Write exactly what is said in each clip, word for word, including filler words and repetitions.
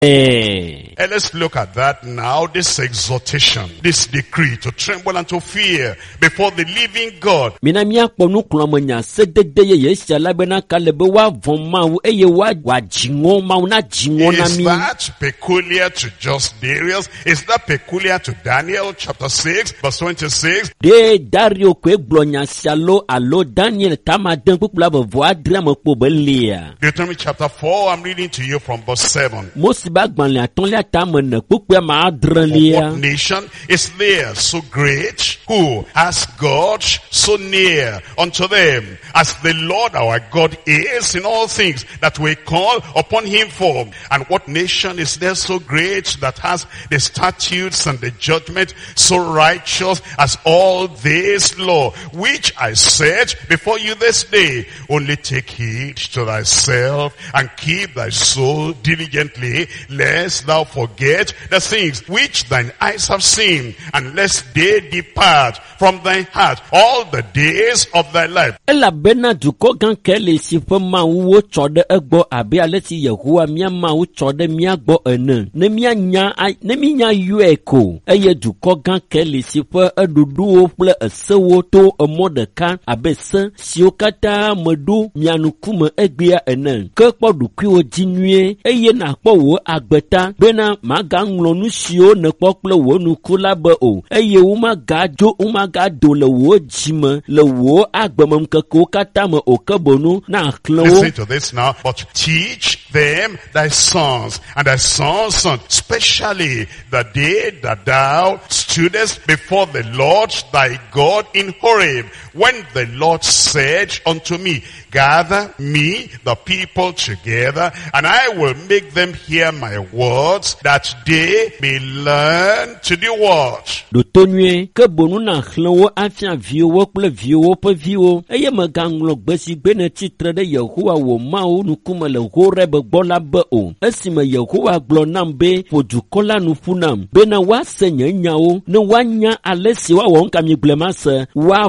Eh. And let's look at that now, this exhortation, this decree to tremble and to fear before the living God. Mina miya kponu klomanya sedede ye yesha labena kalebe wa voma eye wa wa jingo ma una jingo na Is mi. that peculiar to just Darius? Is that peculiar to Daniel chapter six verse twenty-six? De Dario kwe blonya shalo alo Daniel tama den pupula vo adria mo po belia. Deuteronomy chapter four, I'm reading to you from verse seven. Mosiba gbanle atonle tama ne pupua ma adranlia. What nation is there so great, who has God so near unto them, as the Lord our God is in all things that we call upon him for? And what nation is there so great that has the statutes and the judgment so righteous as all this law, which I set before you this day? Only take heed to thyself and keep thy soul diligently, lest thou forget the things which thine eyes have seen, and lest they depart from thy heart all the days of thy life. Ela bena duko gan kele si fe ma wo chode egbo abi aleti Yehowa mia ma wo chode mia gbo ene ne mia nya ne mi nya yueko eye duko gan kele si fe edudu o ple esewo to emodeka abese si okata medu mianukume egbia ene ke kpo dukui o jinue eye na kpo wo agbeta bena maga nglonu sio ne kpo ple wo nukula be o eye wo maga jo wo maga do le wo jime le wo agbemem keko kata me o kebonu na klo. Listen to this now. But teach them thy sons and thy sons' sons, especially the day that thou stoodest before the Lord thy God in Horeb, when the Lord said unto me, gather me the people together, and I will make them hear my words, that they may learn to do what? Do tonye kebonu na klo afia viwo ple viwo pe viwo eye me ganglo gbesi bene titre de Yehowa wo ma o nukume le Horeb gbola be o esime Yehowa glo nam be podukola nu funam bena wa senye nyawo ne wanya alesi wa won kam yiblema se wa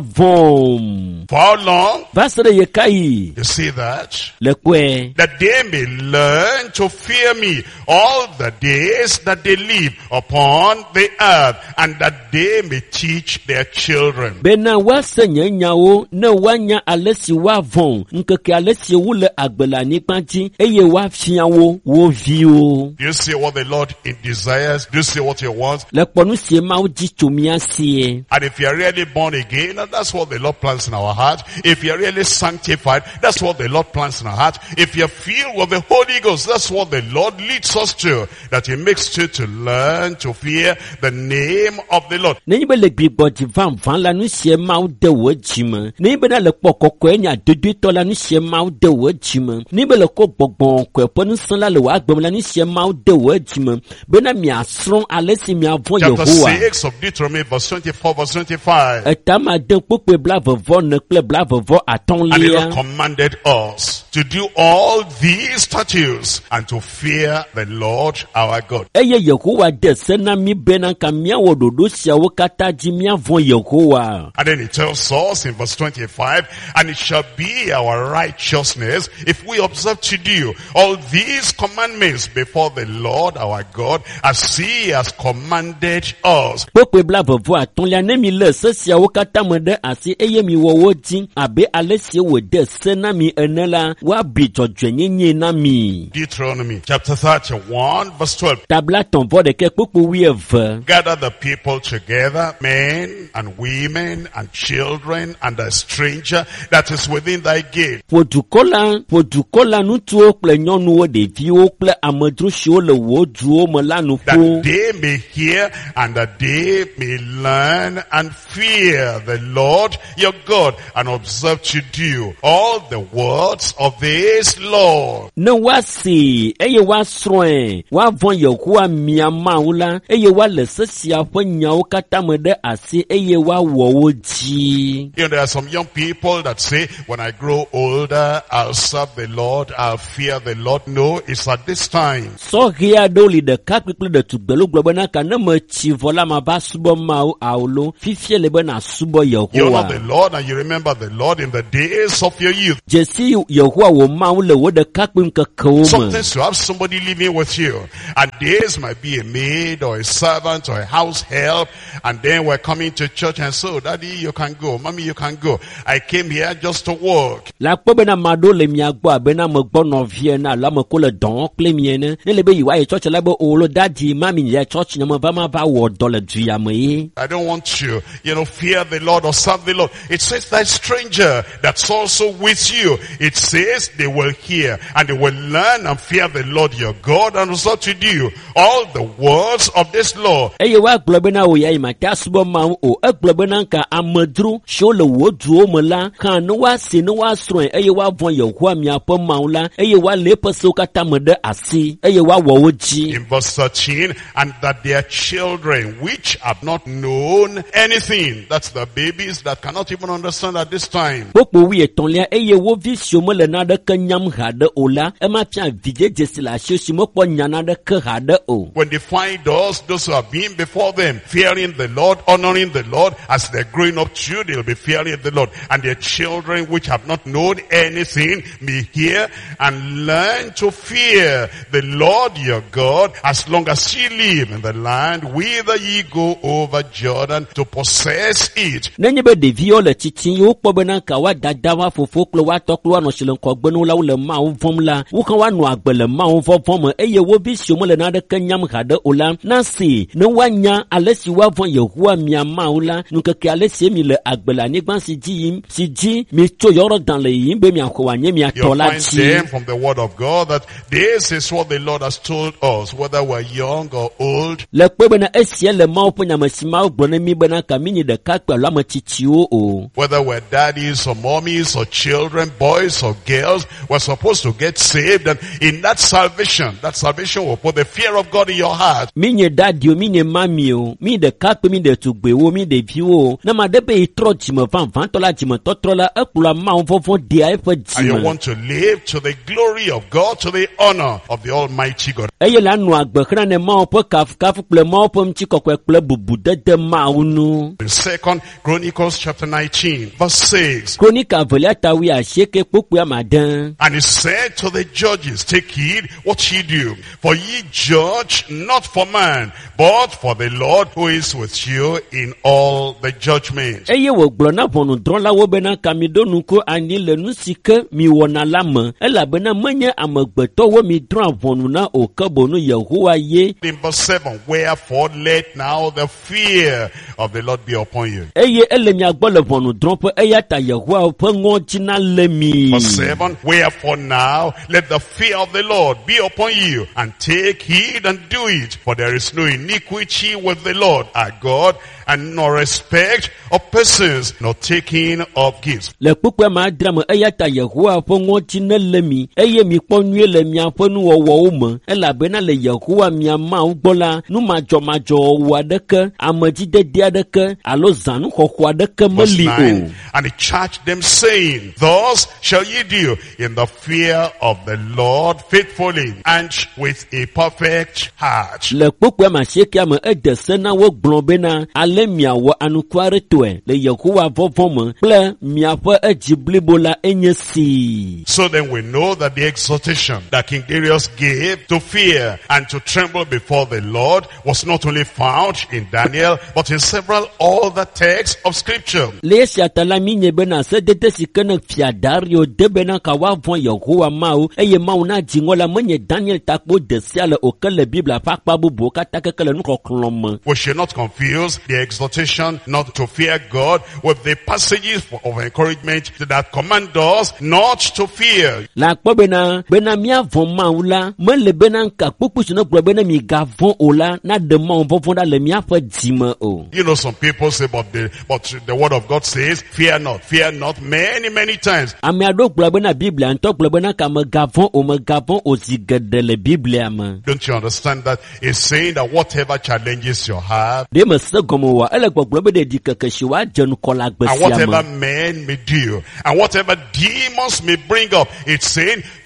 vom. For how long? Vasere ye kai. You see that? Le kwe. That they may learn to fear me all the days that they live upon the earth, and that they may teach their children. Bena wa senye nyawo ne wanya alesi wa vom nkeke alesi wule agbela nikpanti eye wa fiawo wo vio. Do you see what the Lord desires? Do you see what he wants? Le ponu sie ma o ji tumia sie. And if you are really born again, that's what the Lord plants in our heart. If you are really sanctified, that's what the Lord plants in our heart. If you are filled with the Holy Ghost, that's what the Lord leads us to. That he makes you to learn to fear the name of the Lord. Nenbe le bibo di van van la nu sie ma o de wo jime. Nenbe na le pokoko enya dedu to la nu sie ma o de wo jime. Nenbe le ko gbogbon ko po nu san la le wa gbom la nu sie ma o de wo jime. Bena mi asron alesi mi avon Yehowa. Chapter six of Deuteronomy verse twenty-four verse twenty-five. Etama de pope bla vovo ne ple bla vovo aton And he lia. commanded us to do all these statutes and to fear the Lord our God. Eye Yehowa de sena mi bena kamia wododo sia wo kata ji mi avon Yehowa. And then he tells us in verse twenty-five, and it shall be our righteousness if we observe to do all these commandments before the Lord our God, as he has commanded us. Pope bla vovo aton lia ne mi le se sia wo kata me de asi eye mi wo wo jin abe alesi wo de sena mi enela wa bi jojwenyenye na mi. Deuteronomy chapter thirty-one verse twelve. Tabla ton vo de ke popo wieve. Gather the people together, men and women and children and a stranger that is within thy gate. Podukola podukola nu tuo ple nyonu wo de vi wo ple amedru shi wo le wo duo me la nu That po. they may hear and that they may learn and fear the Lord your God, and observe to do all the words of this law. Ne wa si eye wa sroe wa von Yehowa miama ula eye wa le sesia fe nyawo kata me de asi eye wa wo wo ji. You know, there are some young people that say, when I grow older, I'll serve the Lord, I'll fear the Lord. No, it's at this time. So here do li de ka people de tugbelo globo na ka ne me chi vola ma va subɔ mawu awolo fifia le be na subɔ You honor the Yehowa. Lord and you remember the Lord in the days of your youth. Jesi Yehowa wo mawu le wo ɖekakpui ŋkekewo me. Sometimes to have somebody living with you, and this might be a maid or a servant or a house help, and then we're coming to church and so, Daddy, you can go, Mommy, you can go. I came here just to work. La kpɔ bena maɖo le mia gbɔ abena me gbɔ nɔvie na alo ame ko le dɔ kple mie ne. Ne le be yewoa yi tsɔtsi la be owolo dadi mami nye tsɔtsi ne me va ma va wɔ dɔ le duya me ye. I don't want you, you know, fear the Lord or serve the Lord. It says that stranger that's also with you. It says they will hear and they will learn and fear the Lord your God and resort to do all the words of this law. Eye wa gblɔ bena wo ya yi ma te asubɔ mawu o. Egblɔ bena nka amedzro siwo le wo duwo me la kan ne wa se ne wa srɔ̃e eye wa vɔ̃ Yehowa miaƒe mawu la eye wa le eƒe sewo katã me ɖe asi eye wa wɔ wo dzi. In verse thirteen, and that their children which have not known anything, that's the babies that cannot even understand at this time. Kpokpo wi etɔ̃lia eye wo vi siwo mele naɖeke nyam haɖe o la ema fia vidzedze si le asi si mekpɔ nya naɖeke haɖe o. When they find us, those who have been before them, fearing the Lord, honoring the Lord, as they're growing up too, they'll be fearing the Lord. And their children which have not known anything may hear and learn to fear the Lord your God as long as ye live in the land whither ye go over Jordan to possess it. Nenye be ɖeviwo le titsi ye wokpɔ bena ka wa dada wa fofo kple wa tɔ kple wa nɔ si le ŋkɔgbenu la wo le Mawu vɔ̃m la, wo hã woanɔ agbe le Mawu vɔvɔ̃ me eye wo vi siwo mele naɖeke nyam haɖe o la, na se ne woanya ale si woavɔ̃ Yehowa mia Mawu la, ŋkeke ale si mi le agbe le anyigba si dzi yim, si dzi mi tso Yɔrɔdan le yiyim be miaxɔ wòanye mia You'll tɔ la find dzi. them from the word of God that this is what the Lord has told us, whether we're young or old. Le kpe bena esia le Mawu ƒe nyame si Mawu gblɔ ne mi bena ka mi nye ɖekakpui alo ame tsitsiwo o. Whether we're daddies or mommies or children, boys or girls, we're supposed to get saved. And in that salvation, that salvation will put the fear of God in your heart. Mi nye dadi o, mi nye mami o, mi ɖekakpui, mi ɖetugbiwo, mi ɖeviwo o. Ne ma ɖe be yi trɔ dzime vavãtɔ la dzimetɔtrɔ la ekplɔa Mawu vɔvɔ̃ ɖea eƒe And you dzime. want to live to the glory of God, to the honor of the Almighty God. Eye la nɔ agbe xlã ne Mawu ƒe kafukafu kple Mawu ƒe ŋutikɔkɔe kple bubudede Mawu nu. In Second Chronicles chapter nineteen, verse six. Kronika velia tawi asieke kpokpoe amade. And he said to the judges, take heed what ye do, for ye judge not for man, but for the Lord who is with you in all the judgment. Eye wògblɔ na ʋɔnudrɔ̃lawo bena ka mi ɖo nuku anyi le nu si ke mi wɔna la me, elabena menye amegbetɔwo mi drɔ̃a ʋɔnu na o, ke boŋu Yehowa ye. In verse seven, wherefore let now the fear of the Lord be upon you. Eye ele mia gbɔ le ʋɔnudrɔ̃ƒe eya ta Yehowa ƒe ŋɔdzi na le mi. Verse seven, wherefore now let the fear of the Lord be upon you, and take heed and do it, for there is no iniquity with the Lord our God, and no respect of persons, nor taking of gifts. Le kpukpe ma adra me eya ta Yehowa ƒe ŋɔdzi ne le mi, eye mi kpɔ nyuie le miaƒe nuwɔwɔwo me, elabena le Yehowa mia Mawu gbɔ la, nu madzɔmadzɔwɔwɔ aɖeke, amedzidede aɖeke, alo zãnuxɔxɔ aɖeke Verse meli nine, o. and he charged them saying, thus shall ye do in the fear of the Lord faithfully, and with a perfect heart. Le kpukpe ma asiekea me eɖe se na wo gblɔ bena ale miawɔ anuku aɖetɔe le Yehowa vɔvɔ̃ me kple miaƒe edzi blibo la enye si. So then we know that the exhortation that King Darius gave to fear and to tremble before the Lord was not only found in Daniel, but in several other texts of scripture. Le esia ta la mi nye bena sedede si ke ne fia Dario de bena ka woavɔ̃ Yehowa Mawu eye Mawu na dziŋɔ la menye Daniel takpo de sia le o ke le Biblia ƒe akpa bubuwo katã keke le nuxɔxlɔ̃ me. We should not confuse the exhortation not to fear God with the passages of encouragement that command us not to fear. La kpɔ bena bena miavɔ̃ Mawu la mele bena nka kpukpu si ne gblɔ bena migavɔ̃ o la na ɖe Mawu vɔvɔ̃ ɖa le miaƒe dzime o. You know, some people say, but the, but the word of God says, fear not, fear not, many, many times. Ame aɖewo gblɔ bena Biblia ŋutɔ gblɔ bena ka megavɔ̃ o megavɔ̃ o zi geɖe le Biblia me. Don't you understand that? It's saying that whatever challenges you have, Ɖe me se gɔme wa ele gbɔgblɔ be ɖeɖi keke si woadze ŋkɔ le agbe and sia whatever me. men may do, and whatever demons may bring up, it's saying,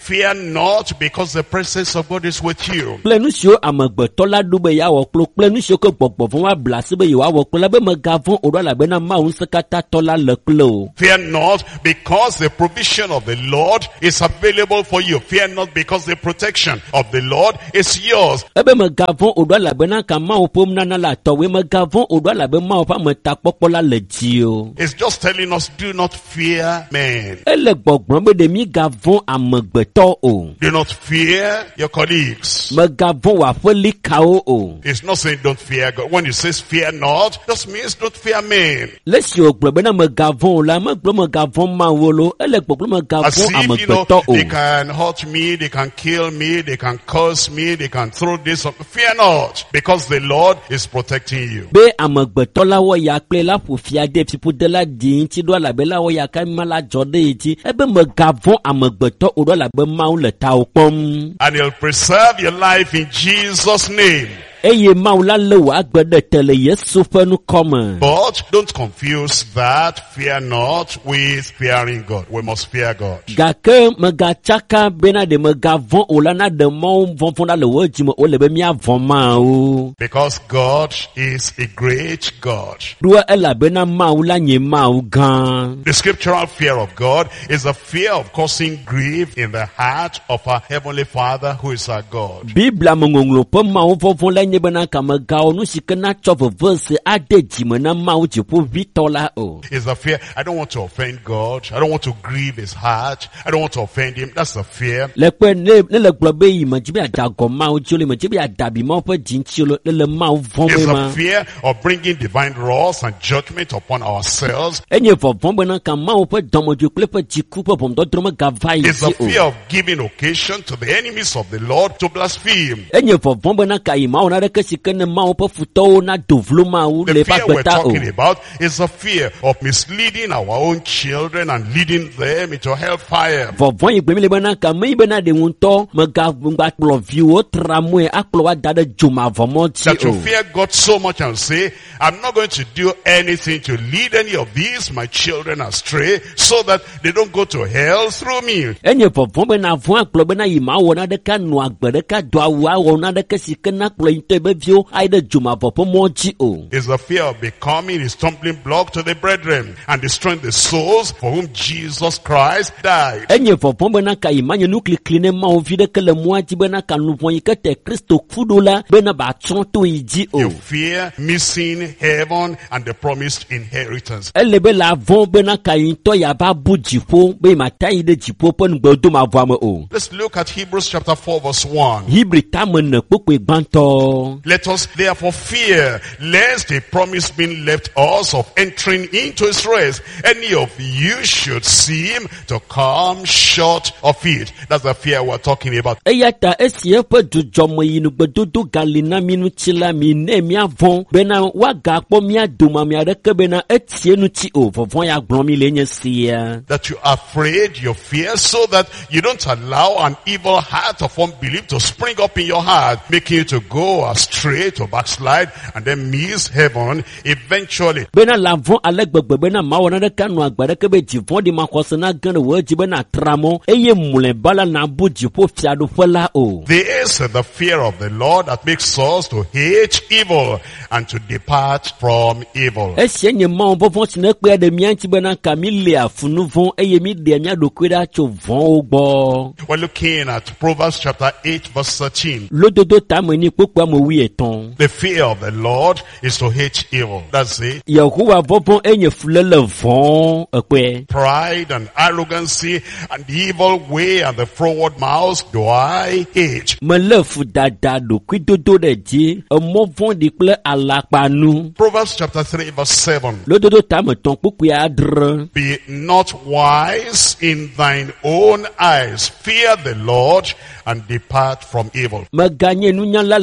Fear not, because the presence of God is with you. Kple nu siwo amegbetɔ la ɖo be yeawɔ kplo kple nu siwo ke gbɔgbɔ vɔ woabla asi be yewoawɔ kplo la be megavɔ̃ o ɖo elabena Mawu Ŋusẽkatãtɔ la le kple o. Fear not, because the provision of the Lord is available for you. Fear not, because the protection of the Lord is yours. Ebe megavɔ̃ o ɖo elabena ka Mawu ƒom nana le atɔwoe megavɔ̃ o ɖo elabena Mawu ƒe ametakpɔkpɔ la le dzi o. It's just telling us, do not fear men. Ele gbɔgblɔm be ɖe mígavɔ̃ amegbetɔ o. Do not fear your colleagues. Megavɔ̃ wòaƒe likawo o. It's not saying don't fear God. When it says fear not, just means don't fear men. Le si wògblɔ bena megavɔ̃ o la megblɔ megavɔ̃ Mawu lo. Ele gbɔgblɔ As megavɔ̃ if, you know, amegbetɔ o. they can hurt me, they can kill me, they can curse me, they can throw this up. Fear not, because the Lord is protecting you. Be amegbetɔ la wɔ ya kple la ƒo fia de ƒiƒode la di ŋuti ɖo elabe la wɔ ya ka ma la dzɔ ɖe ŋuti. Ebe megavɔ̃ amegbetɔ o ɖo elabe Mawu le tawò kpɔm. And he'll preserve your life in Jesus' name. Eye Mawu la lé wò agbe ɖe te le Yesu ƒe nukɔme. But don't confuse that fear not with fearing God. We must fear God. Gake megatsaka bena ɖe megavɔ̃ o la na ɖe Mawu vɔvɔ̃ la le wò dzi me o le be míavɔ̃ Mawu. Because God is a great God. Ɖoa elabena Mawu la nye Mawu gã. The scriptural fear of God is the fear of causing grief in the heart of our Heavenly Father who is our God. Biblia me ŋɔŋlɔ ƒe Mawu vɔvɔ̃ la nye bena ka megawɔ nu si ke na tsɔ veve se ade dzime na Mawu dziƒoʋĩtɔ la o. Is the fear, I don't want to offend God. I don't want to grieve his heart. I don't want to offend him. That's the fear. Le kpe ne ne le gblɔ be yi me dzi be adagɔ Mawu dzi o le me dzi be adabi Mawu ƒe dzi ŋuti o le le le Mawu vɔ̃ It's me the ma. fear of bringing divine wrath and judgment upon ourselves. Enye vɔvɔ̃ bena ka Mawu ƒe dɔmedzoe kple ƒe dziku ƒe ʋɔnudɔdrɔ̃ megava yi It's the dzi o. fear of giving occasion to the enemies of the Lord to blaspheme. Enye vɔvɔ̃ bena ka yi Mawu na ɖeke si ke ne Mawu ƒe futɔwo na do vlo Mawu The le eƒe fear we're agbeta o. talking about is the fear of misleading our own children and leading them into hellfire. Vɔvɔ̃ yi gblẽm le bena ka me yi bena ɖe ŋutɔ megagakplɔ viwo tra moe akplɔ wa da ɖe dzomavɔmɔ That dzi you o. fear God so much and say, I'm not going to do anything to lead any of these, my children, astray, so that they don't go to hell through me. Enye vɔvɔ̃ bena vɔ̃ akplɔ bena yi ma wɔ na ɖeka nɔ agbe ɖeka do awu awɔ na ɖeke si ke na kplɔ yi ŋutɔ be viwo ayi ɖe dzomavɔ ƒe mɔ dzi o. It's the fear of becoming a stumbling block to the brethren and destroying the souls for whom Jesus Christ died. Enye vɔvɔ̃ bena ka yi ma nye nuklikli ne Mawu vi ɖeke le mɔa dzi bena ka nu vɔ̃ yi ke te Kristo ku ɖo la bena ba trɔ to yi dzi You o. fear missing heaven and the promised inheritance. Ele be la vɔ̃ bena ka yi ŋutɔ yava bu dziƒo be mata yi ɖe dziƒo ƒe nugbedomavɔa me o. Let's look at Hebrews chapter four verse one. Hebri tame ne kpokpoe gbãtɔ. Let us therefore fear, lest a promise being left us of entering into his rest, any of you should seem to come short of it. That's the fear we're talking about. Eya ta esi eƒe dzudzɔme yi nugbedodo gali na mi ŋuti la mi ne miavɔ̃ bena woagakpɔ mia dome ame aɖeke bena etie ŋuti o. Vɔvɔ̃ ya gblɔm mi le nye sia. That you are afraid, you fear, so that you don't allow an evil heart of unbelief to spring up in your heart, making you to go astray, to backslide, and then miss heaven eventually. Bena la vɔ̃ ale gbegbe bena mawɔ na ɖeka nɔ agbe ɖeke be dzivɔ̃ ɖi maxɔse na ge ne wò dzi bena tra mɔ eye mlɔeba la nabu dziƒo fiaɖoƒe la o. This is the fear of the Lord that makes us to hate evil and to depart from evil. Esia nye Mawu vɔvɔ̃ si ne kpea ɖe mía ŋuti bena ka mi lea funu vɔ̃ eye mi ɖea mía ɖokui ɖa tso vɔ̃wo gbɔ. We're looking at Proverbs chapter eight verse thirteen. Lododo tame ni kpokpoa me wi etɔ̃. The fear of the Lord is to hate evil. That's it. Yehowa vɔvɔ̃ enye fuléle vɔ̃ ekpe. Pride and arrogancy and the evil way and the froward mouth do I hate. Mele fu dada ɖokui dodo ɖe dzi emɔ vɔ̃ɖi kple alakpanu. Proverbs chapter three verse seven. Lododo tame tɔ̃ kpokpoe adre. Be not wise in thine own eyes. Fear the Lord and depart from evil. Meganye nunyala le ɖokui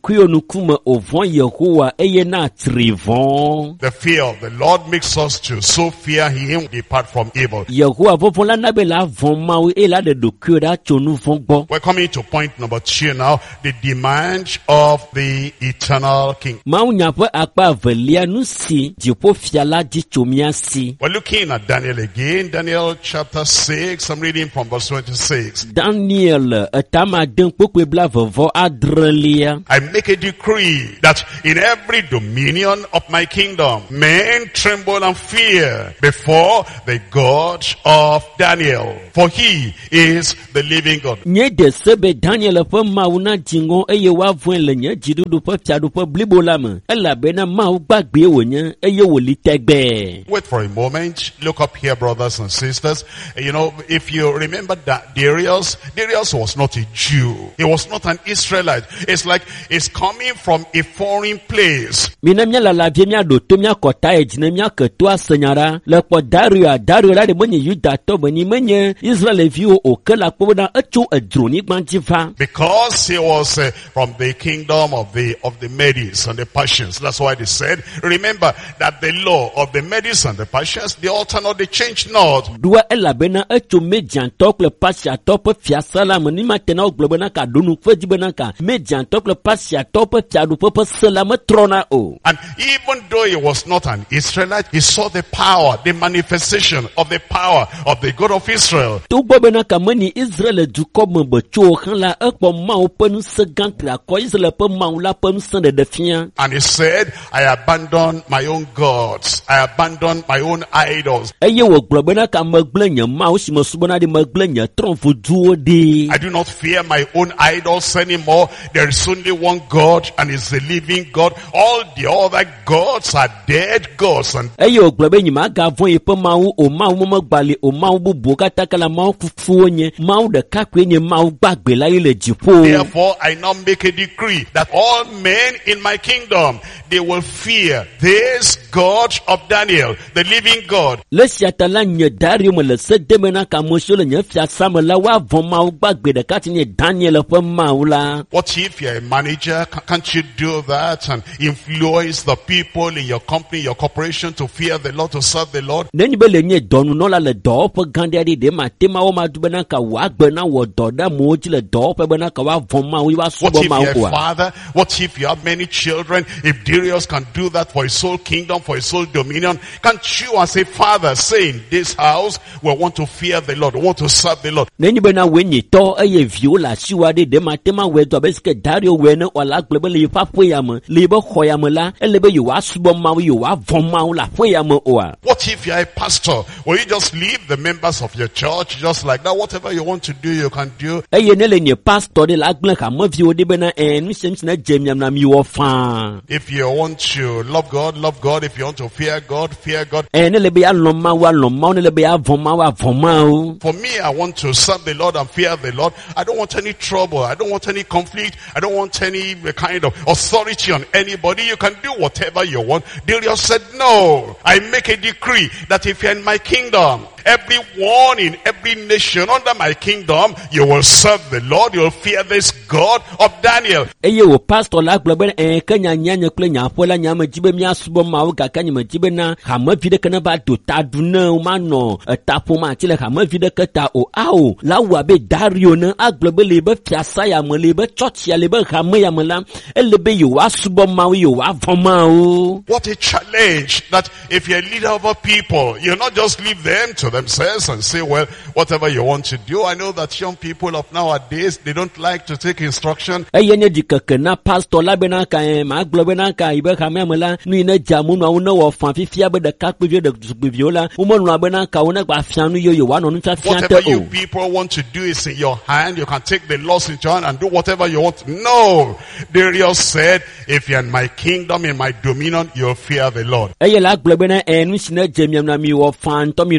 ɖokuiwo nukume òvɔ̃ Yehowa eye na tri vɔ̃. The fear of the Lord makes us to so fear him, depart from evil. Yehowa vɔvɔ̃ la na be la vɔ̃ Mawu eye la ɖe ɖokuiwo ɖa tso nu vɔ̃ gbɔ. We're coming to point number two now, the demand of the eternal king. Mawu nya ƒe akpa evelia nu si dziƒofia la di tso mía si. We're looking at Daniel again, Daniel chapter six, I'm reading from verse twenty-six. Daniel etama den kpokpe bla vevɔ adrelia. I make a decree that in every dominion of my kingdom, men tremble and fear before the God of Daniel, for he is the living God. Nye de sebe Daniel ƒe Mawu na dziŋɔ eye woavɔ̃e le nye dziɖuɖu ƒe fiaɖuƒe blibo la me, elabena Mawu gbagbe wònye eye wòli tɛgbɛ. Wait for a moment. Look up here, brothers and sisters. You know, if you remember that Darius, Darius was not a Jew. He was not an Israelite. It's like he's coming from a foreign place. Mina mia lala vie mia ɖo to mia kɔta ye dzine mia ke to asenyara le kpɔ Dario Dario la ɖe menye Yudatɔ be ni menye Israelviwo o ke la kpɔ bena etso edzronyigba dzi va. Because he was uh, from the kingdom of the of the Medes and the Persians. That's why they said, remember that the law of the Medes and the Persians, they alter not, they change not. Dua elabena etso Mediantɔ kple Persiatɔ ƒe fiasa la me ni ma tena wogblɔ bena ka ɖo nu ƒe dzi bena ka Mediantɔ kple Persiatɔ ƒe fiaɖuƒe ƒe se la metrɔna o. And even though he was not an Israelite, he saw the power, the manifestation of the power of the God of Israel. Togbɔ bena ka meni Israel dukɔ me be tso xã la ekpɔ Mawu ƒe nusẽ gã triakɔ Israel ƒe Mawu la ƒe nusẽ ɖeɖe fia. And he said, I abandon my own gods. I abandon my own idols. Eye wògblɔ bena ka megblẽ nye Mawu si mesubɔna ɖi megblẽ nye trɔ̃vuduwo ɖi. I do not fear my own idols anymore. There is only one God, and it's the living God. All the other gods are dead gods. And Eye wògblɔ be nyemagavɔ̃ yi ƒe Mawu o Mawu memegbali o Mawu bubuwo katã ke la Mawu kukuwo nye Mawu ɖeka koe nye Mawu gbagbe la ye le dziƒo. therefore, I now make a decree that all men in my kingdom, they will fear this God of Daniel, the living God. Le sia ta la nye Dario me le se de me na ka mosio le nye fiasa me la woavɔ̃ Mawu gbagbe ɖeka ti nye Daniel ƒe Mawu la. What if you're a manager? Ca- Can't you do that and influence the people in your company, your corporation to fear the Lord, to serve the Lord? Nenyi be le nye dɔnunɔla le dɔwɔƒe gã ɖe aɖe ɖe ma te ma wo ma du bena ka woagbe na wɔ dɔ ɖe amewo dzi le dɔwɔƒe bena ka woavɔ̃ Mawu ye What woasubɔ if Mawu you're a oa. father? What if you have many children? If Darius can do that for his whole kingdom, for his whole dominion, can't you as a father say in this house, we want to fear the Lord, we want to serve the Lord? Nenyi bena wo nyitɔ eye viwo le asiwo aɖe ɖe ma te ma wɔe dɔ abe si ke Dario wɔe ne wòala gblɔ be le yeƒe aƒe ya me le yeƒe xɔ ya me la ele be yewoasubɔ Mawu yewoavɔ̃ Mawu le aƒe ya me oa. What if you're a pastor? Will you just leave the members of your church just like that? Whatever you want to do, you can do. Eye ne le nye pastor ɖe le agblẽ hameviwo ɖe bena ɛ nu sia nu si ne dze miam na miwɔ fãa. If you want to love God, love God. If you want to fear God, fear God. Ɛ ne le be alɔ Mawu alɔ Mawu ne le be avɔ̃ Mawu avɔ̃ Mawu. For me, I want to serve the Lord and fear the Lord. I don't want any trouble. I don't want any conflict. I don't want any kind of authority on anybody. You can do whatever you want. Darius said, no. I make a decree that if you're in my kingdom, everyone in every nation under my kingdom, you will serve the Lord. You will fear this God of Daniel. Eye wo pastor la gblɔ be ɛ ke nyanya nye kple nyaƒe la nyame dzi be miasubɔ Mawu gake nye medzi be na hamevi ɖeke ne va do ta ɖu ne womanɔ eta ƒom ati le hamevi ɖeke ta o ao la wɔ abe Dario ne agblɔ be le be fiasa ya me le be tsɔtsia le be hame ya me la ele be yewoasubɔ Mawu yewoavɔ̃ Mawu. What a challenge that if you're a leader of a people, you not just leave them to themselves and say, well, whatever you want to do. I know that young people of nowadays, they don't like to take instruction. Eye ne di keke na pastor la be na ka ɛ ma gblɔ be na ka yi be hame ya me la nu yi ne dza mu nuawo ne wɔ fã fifia be ɖekakpuiviwo ɖetugbiviwo la womenɔa be na ka wo ne gba fia nu ye yewoanɔ nu fiafia Whatever te you o. people want to do is in your hand. You can take the laws into your hand and do whatever you want. No. Darius said, if you're in my kingdom, in my dominion, you'll fear the Lord. Eye la gblɔ be na ɛ nu si ne dze miam na mi wɔ fã ŋutɔ mi nɔ agbe ne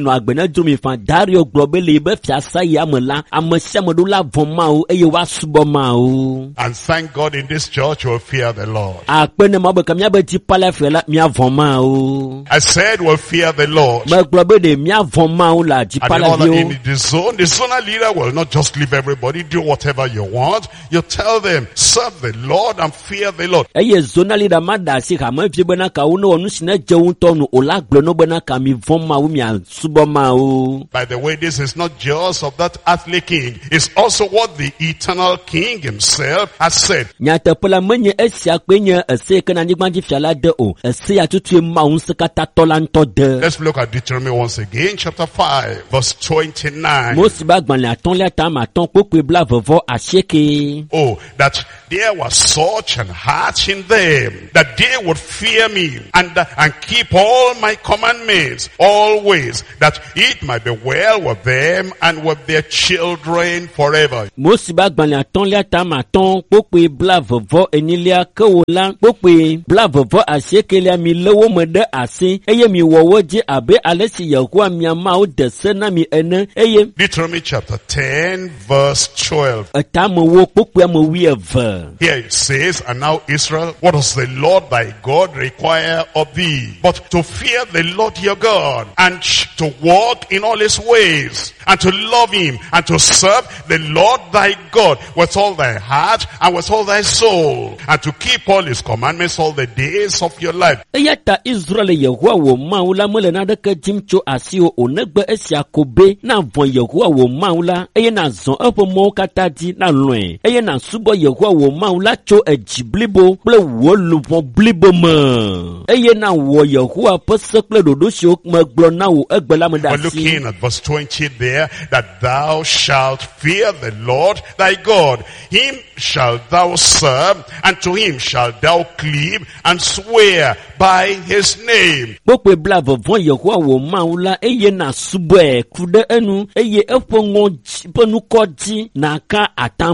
edrumi fan Dario globele be fiasa yamela amesemodo la vomao eye wa subomao. And thank God in this church we'll fear the Lord. Akpene mabe kamia be ti pala fela mia vomao. I said we'll fear the Lord. Me globe de mia vomao la ti And pala in, other, dio. in the zone, the zonal leader will not just leave everybody, do whatever you want. You tell them, serve the Lord and fear the Lord. Eye zonali da mada si ka me fi bena ka uno onu sine jeun tonu ola glo no bena ka mi vomao mi subomao. By the way, this is not just of that earthly king. It's also what the eternal king himself has said. Nyata pela menye esia kwenye ese kana nyigbanji fiala de o ese atutu ma unse kata tolanto de. Let's look at Deuteronomy once again, chapter five, verse twenty-nine. Mosi ba gbanle aton le ata ma ton pope bla vovo asheke. Oh, that there was such an heart in them, that they would fear me and, uh, and keep all my commandments always, that it might be well with them and with their children forever. Mosi ba gbanle aton le ata ma ton pope bla vovo enilia kewola pope bla vovo asheke le mi lewo mede ase eye mi wowo je abe alesi yehua mi ama o de sena mi ene eye Deuteronomy chapter ten, verse twelve. ata mo wo pope mo wi eve. Here it says, and now Israel, what does the Lord thy God require of thee? But to fear the Lord your God, and to walk in all his ways, and to love him, and to serve the Lord thy God with all thy heart and with all thy soul, and to keep all his commandments all the days of your life. Eyata Israel yehua wo maula mole na de jimcho asio onegbe esia kobe na von yehua wo maula eye na zon epo mo kata di na loin eye na subo yehua wo maula cho ejiblibo ple wo luvon blibo mo eye na wo yehua pesekle dodo sho meglo na wo egbela We're medasi. looking at verse twenty there, that thou shalt fear the Lord thy God. Him shalt thou serve, and to him shalt thou cleave and swear by his name. Pope bla von yehua wo maula eye na subo e kude enu eye epo ngo ponu koji na ka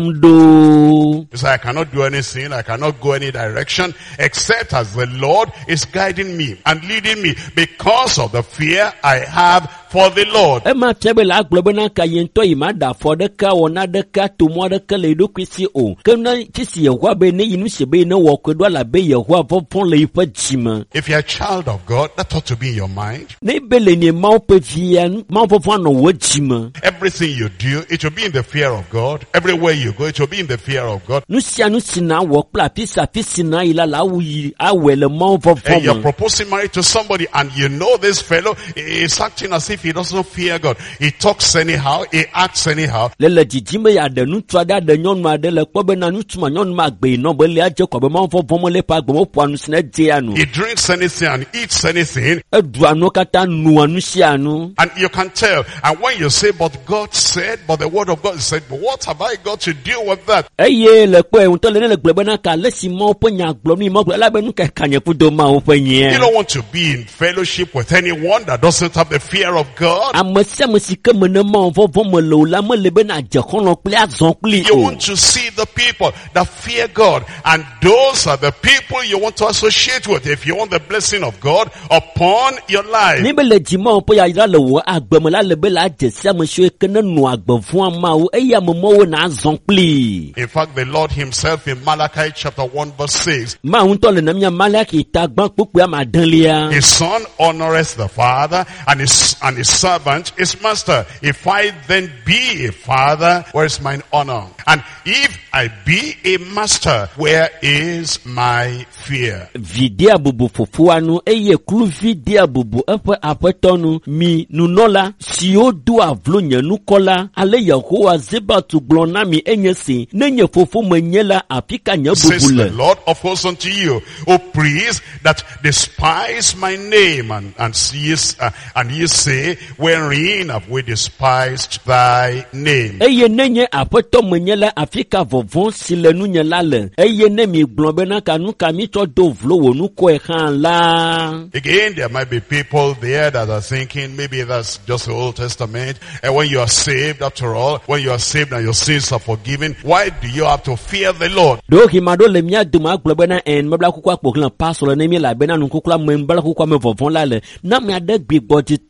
atamdo. So I cannot do anything, I cannot go any direction, except as the Lord is guiding me and leading me, because of the fear I have for the Lord. Emma tebe la globe na ka yento imada for the ka wona de ka to mo de ka le do kwisi o. Kana kisi yehua be ne yinu shebe ne wo kwedo la be yehua fofon le ifa jima. If you're a child of God, that ought to be in your mind. Ne bele ne ma pe fian ma fofon no wo jima. Everything you do, it will be in the fear of God. Everywhere you go, it will be in the fear of God. Nu sia nu sina wo pla pisa pisina ila la wi awele ma And you're fofon. proposing marriage to somebody, and you know this fellow is acting as if he doesn't fear God. He talks anyhow, he acts anyhow. Lele jijime ya de nu twada de nyonu ade le kpobe na nu tuma nyonu ma gbe no be le aje ko be ma fofon mo le pa gbe mo po anu sina je anu. He drinks anything and eats anything, Edu anu kata nu anu si anu. and you can tell. And when you say, but God said, but the word of God said, but what have I got to do with that? Eye le pe un to le le glebe na ka lesi mo pe nya glo mi mo la be nu ka kanye pudo ma o pe You nye. don't want to be in fellowship with anyone that doesn't have the fear of God. Amese musike me ne ma vo vo me lo la me le be na je kono ple azon ple You o. want to see the people that fear God, and those are the people you want to associate with if you want the blessing of God upon your life. Ni be le ji ma pe ya ira le wo agbe me la le be la je sia me so ke ne nu agbe fun ma o eya me mo wo na azon ple. In fact, the Lord himself in Malachi chapter one verse six, Ma un to le na mia malaki ta gban pupu ma dan lia. his son honoreth the father, and his and his servant his master. If I then be a father, where is mine honor? And if I be a master, where is my fear? Vidia bubu fofua nu eye klu vidia bubu efe apetonu mi nunola si o do avlo nyanu kola ale Yehowa zeba tu glona mi enyesi nenye fofo menyela afika nya Says the bubule. Lord of hosts unto you, O priests that despise my name, and and ye uh, and ye say, wherein have we despised thy name? Eye nenye apeto menyela afika vovon silenu nyela le eye ne mi glombe na kanu kami to do vlo wonu ko e kan la. Again, there might be people there that are thinking maybe that's just the Old Testament. And when you are saved, after all, when you are saved and your sins are forgiven, why do you have to fear the Lord? Do himado le mia duma glombe na en mebla kukwa poklan pasolo ne mi la bena nu kukla membla kukwa me vovon la le na mi ade gbigbo ti tro ji mo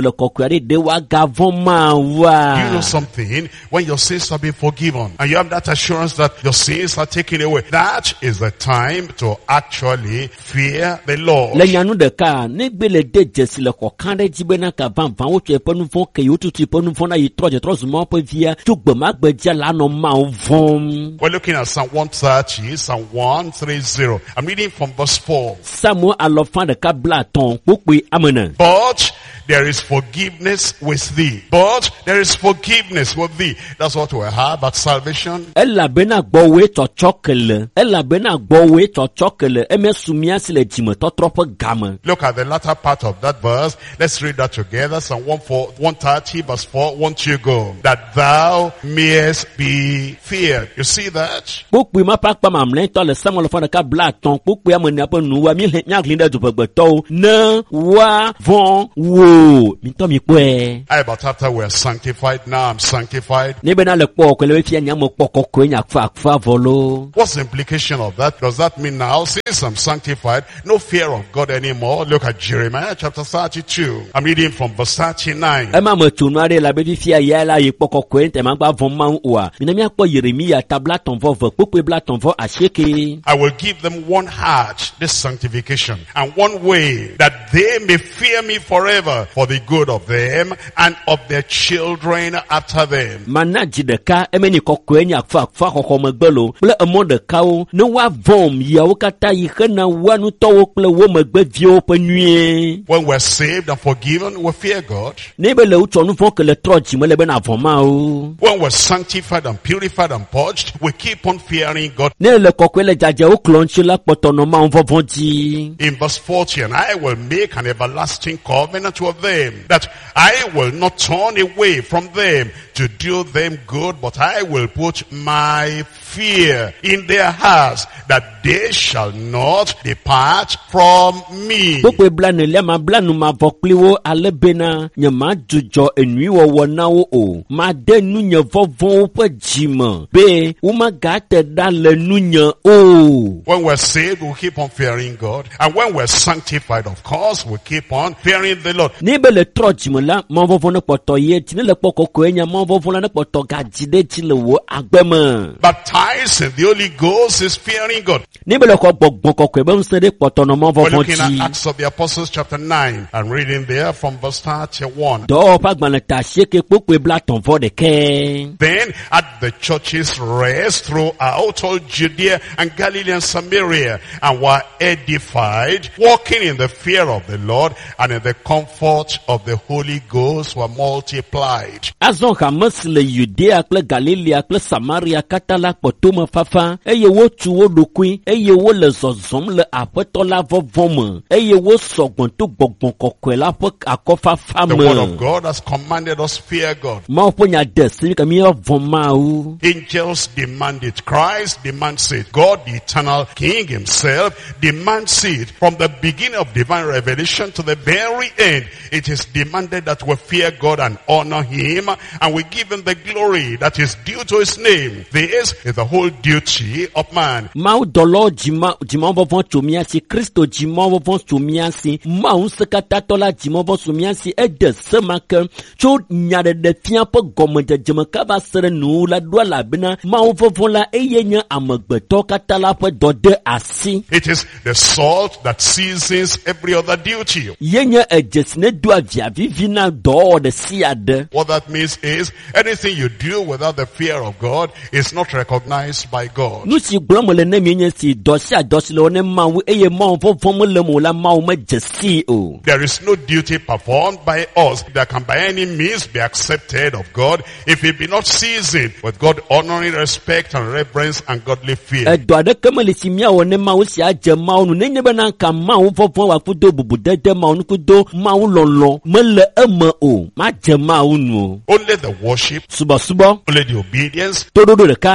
me le kokoe de wa gavon ma wa. You know something? When your sins have been forgiven and you have that assurance that your sins are taken away, that is the time to actually fear the Lord. Le nyanu de ka ne gbe le de jesi le kokan de jibe na ka van van wo tue ponu fon ke yo tutu ponu fon na yi troje trozo mo pe via tu gbe ma gbe ja la no ma vom. We're looking at Psalm one thirty, Psalm one thirty. I'm reading from verse four. Samuel alofan de ka bla ton pope amena. But there is forgiveness with thee. But there is forgiveness with thee. That's what we have about salvation. Ella bena gbo we to chokele. Ella bena gbo we to chokele. E me sumia si le jime to tropo gama. Look at the latter part of that verse. Let's read that together. Psalm one thirty verse four. Won't you go? That thou mayest be feared. You see that? Pope ma pak pa mamlen to le Samuel alofan de ka bla ton pope amena pe nu wa mi nya glinde du pegbeto na wa von wo. I about after we're sanctified, now I'm sanctified. What's the implication of that? Does that mean now, since I'm sanctified, no fear of God anymore? Look at Jeremiah chapter thirty-two. I'm reading from verse thirty-nine. I will give them one heart, this sanctification, and one way, that they may fear me forever, for the good of them and of their children after them. Manaji de ka emeni kokwenya fa fa kokomegbelo ple emo de kawo ne wa vom yawo kata yi kana wanu towo ple wo megbe vio pe nue. When we're saved and forgiven, we fear God. Ne be le utonu fon ke le troji me le be na voma o. When we're sanctified and purified and purged, we keep on fearing God. Ne le kokwele jaje o klonchi la potono ma on vovonji. In verse forty, and I will make an everlasting covenant with them, that I will not turn away from them to do them good, but I will put my fear in their hearts, that they shall not depart from me. Pope blanu le ma blanu ma vokliwo alebena nyama jujo enwiwo wonawo o ma de nunya vovon pe jima be uma gate da le nunya o. When we're saved, we'll keep on fearing God, and when we're sanctified, of course, we'll keep on fearing the Lord. Ni be le trojimo la ma vovon ne poto ye ti ne le poko ko enya ma vovon la ne poto gajide ti le wo agbema. Baptized in the Holy Ghost is fearing God. Ni be le ko gbogbo ko ko be nse de poto no ma We're vovon looking at ti. Acts of the Apostles chapter nine. I'm reading there from verse thirty-one. Do pa gbana ta sheke popo bla ton vo de ke. Then at the churches rest throughout all Judea and Galilee and Samaria, and were edified, walking in the fear of the Lord, and in the comfort of the Holy Ghost were multiplied. Azon ka mesle Judea kple Galilea kple Samaria katala potoma fafa eye wo tu wo dokui eye wo le zozom le apeto la vovome eye wo sogbon to gbogbon kokwe la pe akofafa The me. word of God has commanded us fear God. Ma po nya desi ka mi voma u. Angels demand it. Christ demands it. God, the eternal King himself, demands it. From the beginning of divine revelation to the very end, it is demanded that we fear God and honor him, and we give him the glory that is due to his name. This is the whole duty of man. Ma u dolo jima jima vovon tumia si Kristo jima vovon tumia si ma un sekata tola jima vovon tumia si e de semake cho nya de de fia po gomo de jima ka ba sere nu la do la bina ma u vovon la eye nya amagbeto kata la po do de asi. It is the salt that seasons every other duty. Yenya ejesne do avia vivina do de siade. What that means is anything you do without the fear of God is not recognized by God. Nu si glomo le ne mienye si dosi adosi le one ma u eye ma u vovon mo le mo la ma u me jesi o. There is no duty performed by us that can by any means be accepted of God if it be not seasoned with God honoring respect and reverence and godly fear. Edo ade kemele si mia one ma u si aje ma u nu ne nyebe na nka ma u vovon wa kudo bubu dede ma u nu kudo ma u lolo me le eme o ma je ma u nu. Only the worship, Subo subo only the obedience, todo do de ka only the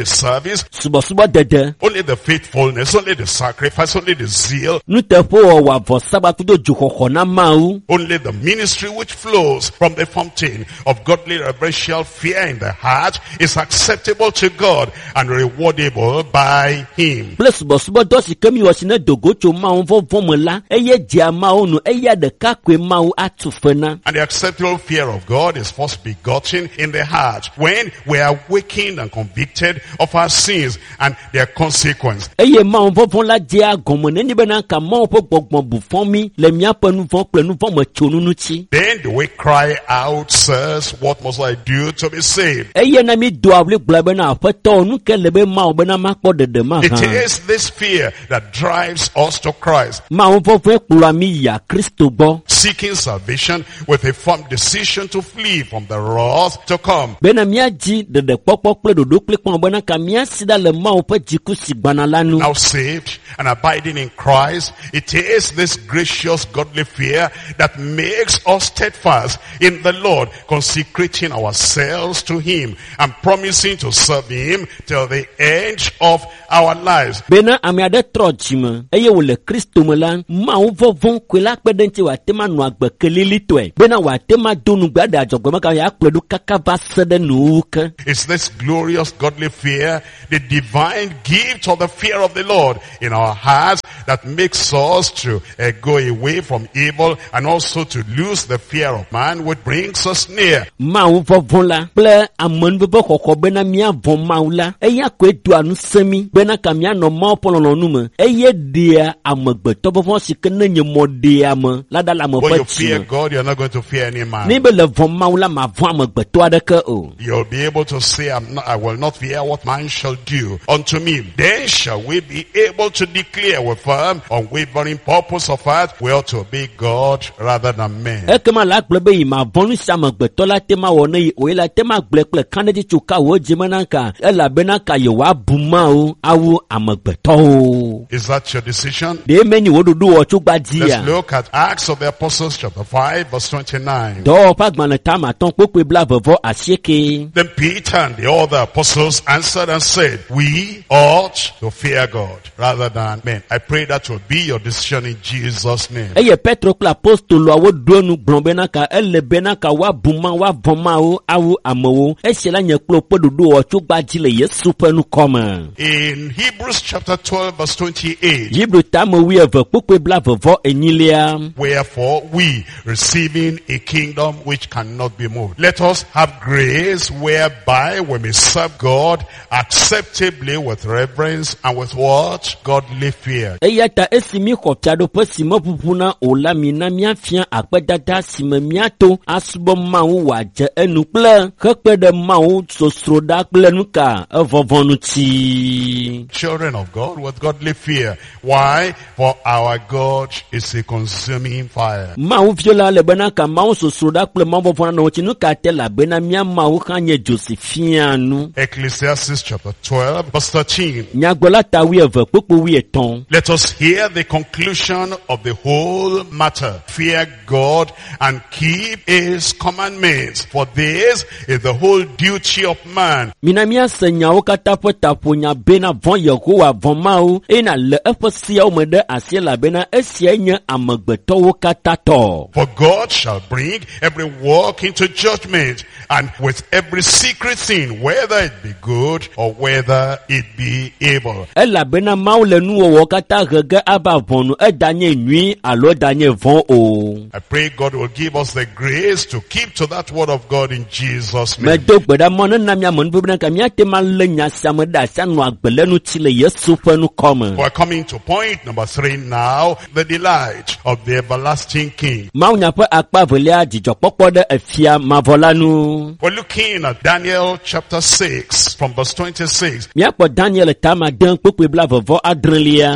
the service, subɔsubɔ dɛdɛ. only the faithfulness, only the sacrifice, only the zeal, Nuteƒe wɔwɔ avɔ sabatu do dzoxɔxɔ na Mawu. only the ministry which flows from the fountain of godly reverential fear in the heart is acceptable to God and rewardable by Him. Kple subɔsubɔ dɔ si ke mi wɔ si ne dogo tso Mawu vɔvɔ me la, eye dzia Mawu nu, eya ɖeka koe Mawu atu fe na. And the acceptable fear of God is first begotten in the heart when we are awakened and convicted of our sins and their consequence. Eye Mawu vɔvɔ la dzia gɔme nenye bena ka Mawu ƒe gbɔgbɔ bu fɔ mi le míaƒe nu vɔ kple nu vɔ me tso nu ŋuti. Then do we cry out, sirs, what must I do to be saved? Eye na mi do avli gblɔ bena aƒetɔ nu ke le be Mawu bena makpɔ ɖeɖe ma It hã. is this fear that drives us to Christ, Mawu vɔvɔ kplɔa mi yia Kristo gbɔ. seeking salvation with a firm decision to flee from the wrath to come. Bena míadzi ɖeɖekpɔkpɔ kple ɖoɖo kple kpɔn bena ka míasi ɖa le Mawu ƒe dziku si gbana la nu. Now saved and abiding in Christ, it is this gracious godly fear that makes us steadfast in the Lord, consecrating ourselves to Him and promising to serve Him till the end of our lives. Bena ame aɖe trɔ dzime eye wòle Kristo me la, Mawu vɔvɔ koe la kpe ɖe ŋuti wòate ma nɔ agbe kelilitɔe bena wòate ma do nugbe aɖe adzɔgbe meka ya akplɔe ɖo kaka va se ɖe nuwuwu ke. It's this glorious godly fear, the divine gift of the fear of the Lord in our hearts that makes us to uh, go away from evil and also to lose the fear of man, which brings us near. Mawu vɔvɔ la kple amenuveve xɔxɔ bena míavɔ Mawu la, eya koe doa nu se mi bena ka míanɔ Mawu ƒe lɔlɔ̃nu me, eye ɖea amegbetɔ vɔvɔ si ke ne nye mɔ ɖea me la ɖa le ame When ƒe you fear dzime. God, you're not going to fear any man. Ne be le vɔ Mawu la mavɔ amegbetɔ aɖeke o. You'll be able to say, I'm not, I will not fear what man shall do unto me. Then shall we be able to declare with firm, unwavering purpose of heart, we ought to obey God rather than men. Ekema la gblɔ be yi mavɔ nu si amegbetɔ la te ma wɔ ne yi o ye la te ma gblɔe kple kanedzi tso ka wo dzime na ka elabena ka yewoabu Mawu awu amegbetɔwo. Is that your decision? Ɖe menyi wo ɖoɖo wɔ tso gbadzia. Let's look at Acts of the Apostles chapter five verse twenty-nine. Dɔwɔƒe agbalẽ ta matɔ̃ kpokpoe bla vevɔ asieke. Then Peter and the other apostles answered and said, we ought to fear God rather than men. I pray that will be your decision in Jesus' name. Eye Petro kple apostoloawo ɖo nu gblɔ bena ka ele bena ka woabu ma woavɔ Mawu awu amewo. Esia la nye kple woƒe ɖoɖo wɔ tso gbadzi le Yesu ƒe nukɔme. In Hebrews chapter twelve verse twenty-eight, Hebrew tame wuieve kpokpoe bla vevɔ enyilia. wherefore we, receiving a kingdom which cannot be moved, let us have grace whereby we may serve God acceptably with reverence and with what? Godly fear. Eya ta esi mi xɔ fiaɖoƒe si meʋuʋu na o la mina míafia akpedada si me míato asubɔ Mawu wòadze enu kple hekpe ɖe Mawu sosroɖa kple nuka evɔvɔ ŋuti. Children of God with godly fear. Why? For our God is a consuming fire. Mawu viola le bena ka Mawu sosroɖa kple mawuvɔvɔ na ŋuti nuka te labena mía Mawu hã nye dzo si fia nu. Ecclesiastes chapter twelve verse thirteen. Nyagblɔla ta wuieve kpokpo wuietɔ̃. Let us hear the conclusion of the whole matter. Fear God and keep His commandments, for this is the whole duty of man. Mina míase nyawo katã ƒe taƒonya bena vɔ̃ Yehowa vɔ̃ Mawu eye le eƒe seawo me ɖe asi elabena esiae nye amegbetɔwo katã tɔ. For God shall bring every work into judgment, and with every secret thing, whether it be good or whether it be evil. Elabena Mawu le nuwɔwɔ katã he ge ava vɔ̃nu edanye nyui alo edanye vɔ̃ o. I pray God will give us the grace to keep to that word of God in Jesus' name. Medo gbe ɖa mɔ ne na míame nuƒe bena ka míate ma lé nya sia me ɖe asi anɔ agbe le ŋuti le Yesu ƒe nukɔme. We're coming to point number three now, the delight of the everlasting King. Mawunya ƒe akpa velia dzidzɔkpɔkpɔ ɖe efia mavɔ la nu. We're looking at Daniel chapter six from verse twenty-six. Míakpɔ Daniel tama de kpokpoe bla vevɔ adrelia. I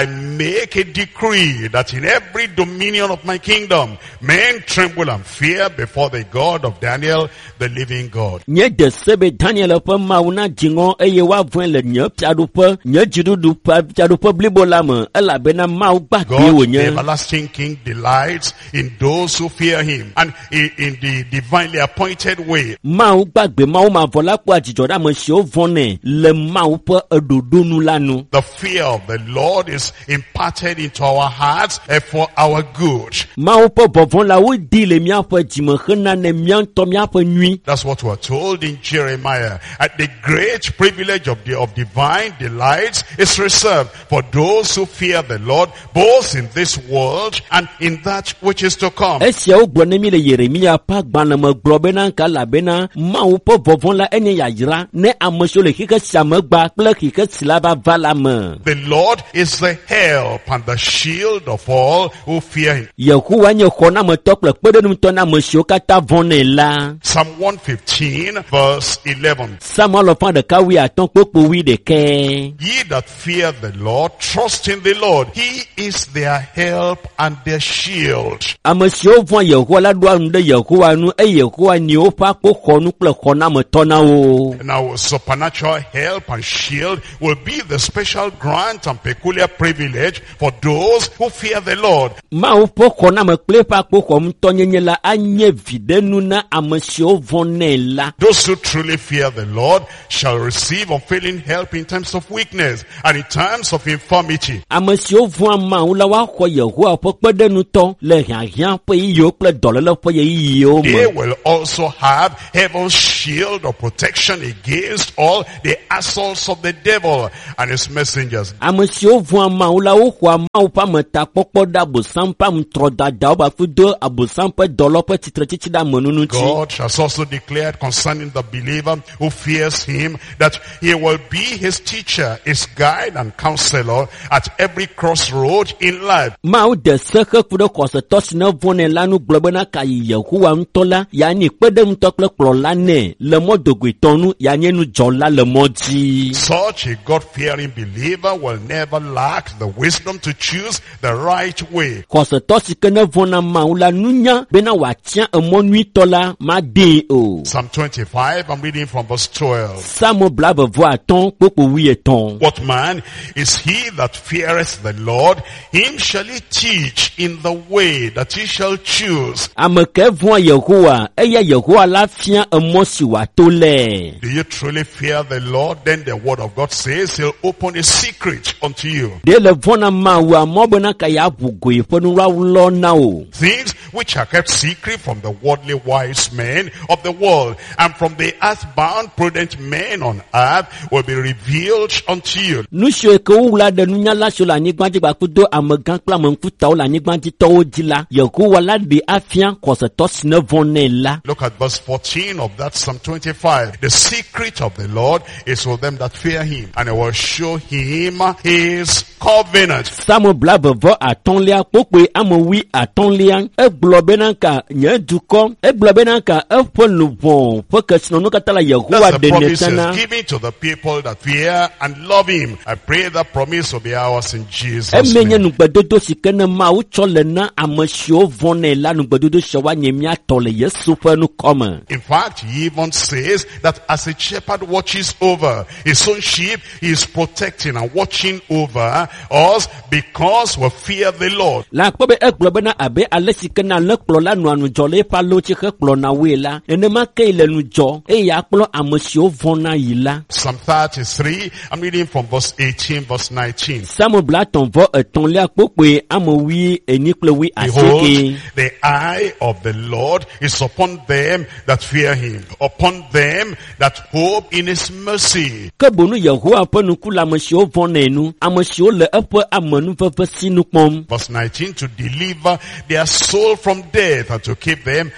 and make a decree that in every dominion of my kingdom, men tremble and fear before the God of Daniel, the living God. Nye de sebe Daniel pe mauna jingo eye wa vwen le nye piadupe nye jidudu pa piadupe blibo lame elabena mau ba God, the everlasting King, delights in those who fear him and in, in the divinely appointed way. Mau gbagbe mau ma vola po ajijoda mo se o vone le mau pe edodonu lanu. The fear of the Lord is imparted into our hearts uh, for our good. Mau pe bovon la wo di le mia pe jime hena ne mia to mia pe nui. That's what we're told in Jeremiah. At the great privilege of the of divine delights is reserved for those who fear the Lord, both in this world and in that which is to come. Esia o gbo ne mi le Yeremia pa gbana mo gbo bena ka la bena mau pe bovon la ene ya yira ne amoso le kike siame gba ple kike silaba vala me. The Lord is the help and the shield of all who fear him. Yehowa nye khona mo tokle pede num to na mo sio kata vone la. Psalm one fifteen verse eleven. Samuel fan de kawi aton popo wi de ke. Ye that fear the Lord, trust in the Lord. He is their help and their shield. Amasio von Yehowa la do anu de Yehowa nu e Yehowa ni o pa ko khonu ple khona mo tona o. Now supernatural help and shield will be the special grant and peculiar privilege for those who fear the Lord. Ma o po khona mo ple pa ko khom tonyenye la anye videnu na amasio von ne la. Those who truly fear the Lord shall receive unfailing help in times of weakness and in times of infirmity. Amasio von ma o la wa kho Yehowa po pede nu to le hian pe yo ple dole le po ye yo. They will also have heaven's shield of protection against all the assaults of the devil and his messengers. Amasio von ma o la o kwa ma o pa meta popo da bo sampa mtro da da ba fudo abo sampa dolo pe titre titi da monunu ti. God has also declared concerning the believer who fears him that he will be his teacher, his guide and counselor at every crossroad in life. Ma o de seke kudo kose tos na vone lanu globena ka Yehowa ntola ya ni pede mtokle klo lane le modogwe tonu ya nyenu jola le moji. Such a God-fearing believer will never lack the wisdom to choose the right way. Kose tos ke ne vona ma o la nunya bena wa tia emo nui tola ma de o. Psalm twenty-five, I'm reading from verse twelve. Samo blabe vo aton popo wi eton. What man is he that feareth the Lord? Him shall he teach in the way that he shall choose. Ameke vo Yehowa eye Yehowa la fia emo si wa tole. Do you truly fear the Lord? Then the word of God says he'll open a secret unto you. De le vona ma wa mo bona ka ya bugo e ponu ra lo na o. Things which are kept secret from the worldly wise men of the world and from the earthbound prudent men on earth will be revealed unto you. Nu sho ke wula de nunya la so la ni gbanji ba kudo amegan kla mo nkuta o la ni gbanji to o di la. Yehowa la de afia kose tos ne vone la. Look at verse fourteen of that Psalm twenty-five. The secret of the Lord is for them that fear him, and I will show him his covenant. Samo blabe vo atonlia pokwe amowi atonlia e globena ka nye duko e globena ka e ponu bon focus no katala Yehowa de netana. Giving to the people that fear and love him. I pray that promise will be ours in Jesus' name. Emenye name. nu gbedodo sikene ma u chole na amasio vone la nu gbedodo shawa nyemia tole Yesu fe nu come. In fact, he even says that as a shepherd watches over his own sheep, he is protecting and watching over us because we fear the Lord. La kobe e globena abe ale sikena le klo la nu anu jole pa lo chi ke klo na we la enema ke le nu jo e ya klo amasio vona yila. Psalm thirty-three, I'm reading from verse eighteen, verse nineteen. Samo blaton vo etonlia pokwe amowi enikle wi Behold, aseke. the eye of the Lord is upon them that fear him, upon them that hope in his mercy. Kebonu Yehowa ponu kula amasio vona enu amasio le epo amanu fefe sinu pom. Verse nineteen, to deliver their soul from death and to keep them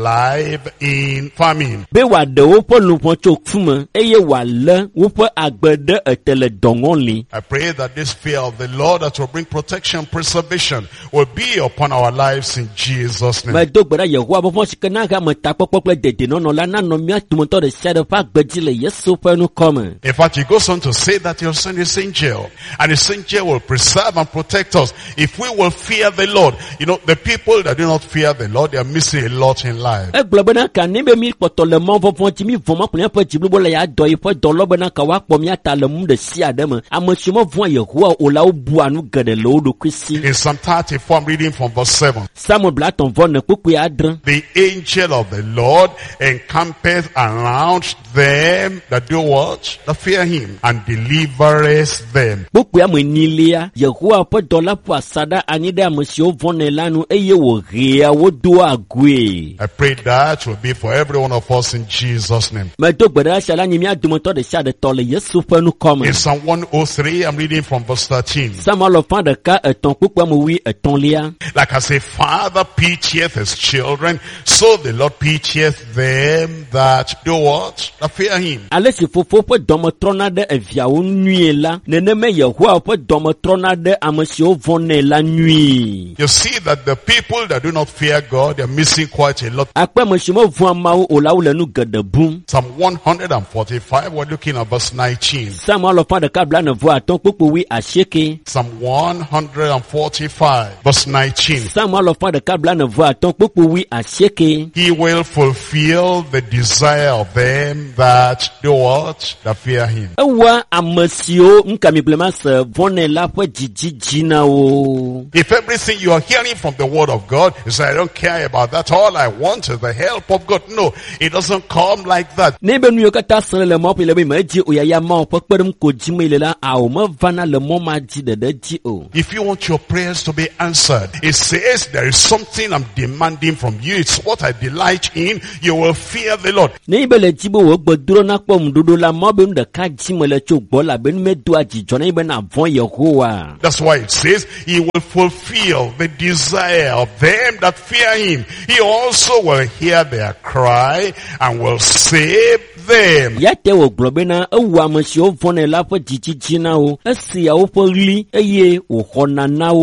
alive in famine. Be wa de wo ponu pon chok fume eye wa le wo pe agbede etele dongonli. I pray that this fear of the Lord that will bring protection, preservation will be upon our lives in Jesus' name. Me do gbara Yehowa bo fon sikena ga meta popople dede no no la na no mi atumoto de sede fa gbedile Yesu penu come. In fact, he goes on to say that he'll send his angel, and his angel angel will preserve and protect us if we will fear the Lord. You know, the people that do not fear the Lord, they are missing a lot in life. E globena ka nebe mi poto le mo vovon ti mi voma plen pe jiblo la ya do ipo do lobena ka wa pom ya ta le mu de si adem amosumo von Yehowa o la obu anu gede lo do kwisi. In Psalm thirty-four, I'm reading from verse seven. Samuel blaton von ne kuku ya adran. The angel of the Lord encampeth around them that do what? That fear him, and delivereth them. Kuku ya menilia Yehowa po do la po asada ani de amosio von ne lanu eye wo ria wo do agwe. I pray that will be for every one of us in Jesus' name. Me do gbeda shala nyimi adumoto de sha de tole Yesu fe nu come. In Psalm one oh three, I'm reading from verse thirteen. Samuel of de ka eton kuku mo wi eton lia. Like as a father pitieth his children, so the Lord pitieth them that do what? That fear him. Ale si fofo po domo trona de evia wo nwie la nene me Yehowa po domo trona de amosio von ne la nwie. You see that the people that do not fear God, they're missing quite a lot. Akpa mosimo von mawo o la wo le nu gede bum. Psalm one forty-five, we're looking at verse nineteen. Samuel of de ka bla ne vo aton kuku wi asheke. Psalm one forty-five, verse nineteen. Samuel of de ka bla ne vo aton kuku wi asheke. He will fulfill the desire of them that do what? That fear him. Ewa amosio nkami blema se von ne la po jijiji na wo. If everything you are hearing from the word of God is, I don't care about that, all I want is the help of God. No, it doesn't come like that. Nebe nu yokata sele le mo pele be maji o ya ya ma o pekperem ko jime le la a o ma vana le mo ma ji de de ji o. If you want your prayers to be answered, it says there is something I'm demanding from you. It's what I delight in. You will fear the Lord. Nebe le jibo wo gboduro na pom dodo la mo be de ka jime le cho gbo la be me do ajijo na be na von Yehowa. That's why it says he will fulfill the desire of them that fear him. He also will hear their cry and will save them. Yate wo globena ewa amosio von ne la po jijiji na o. Esi ya wo po ri eye wo hona na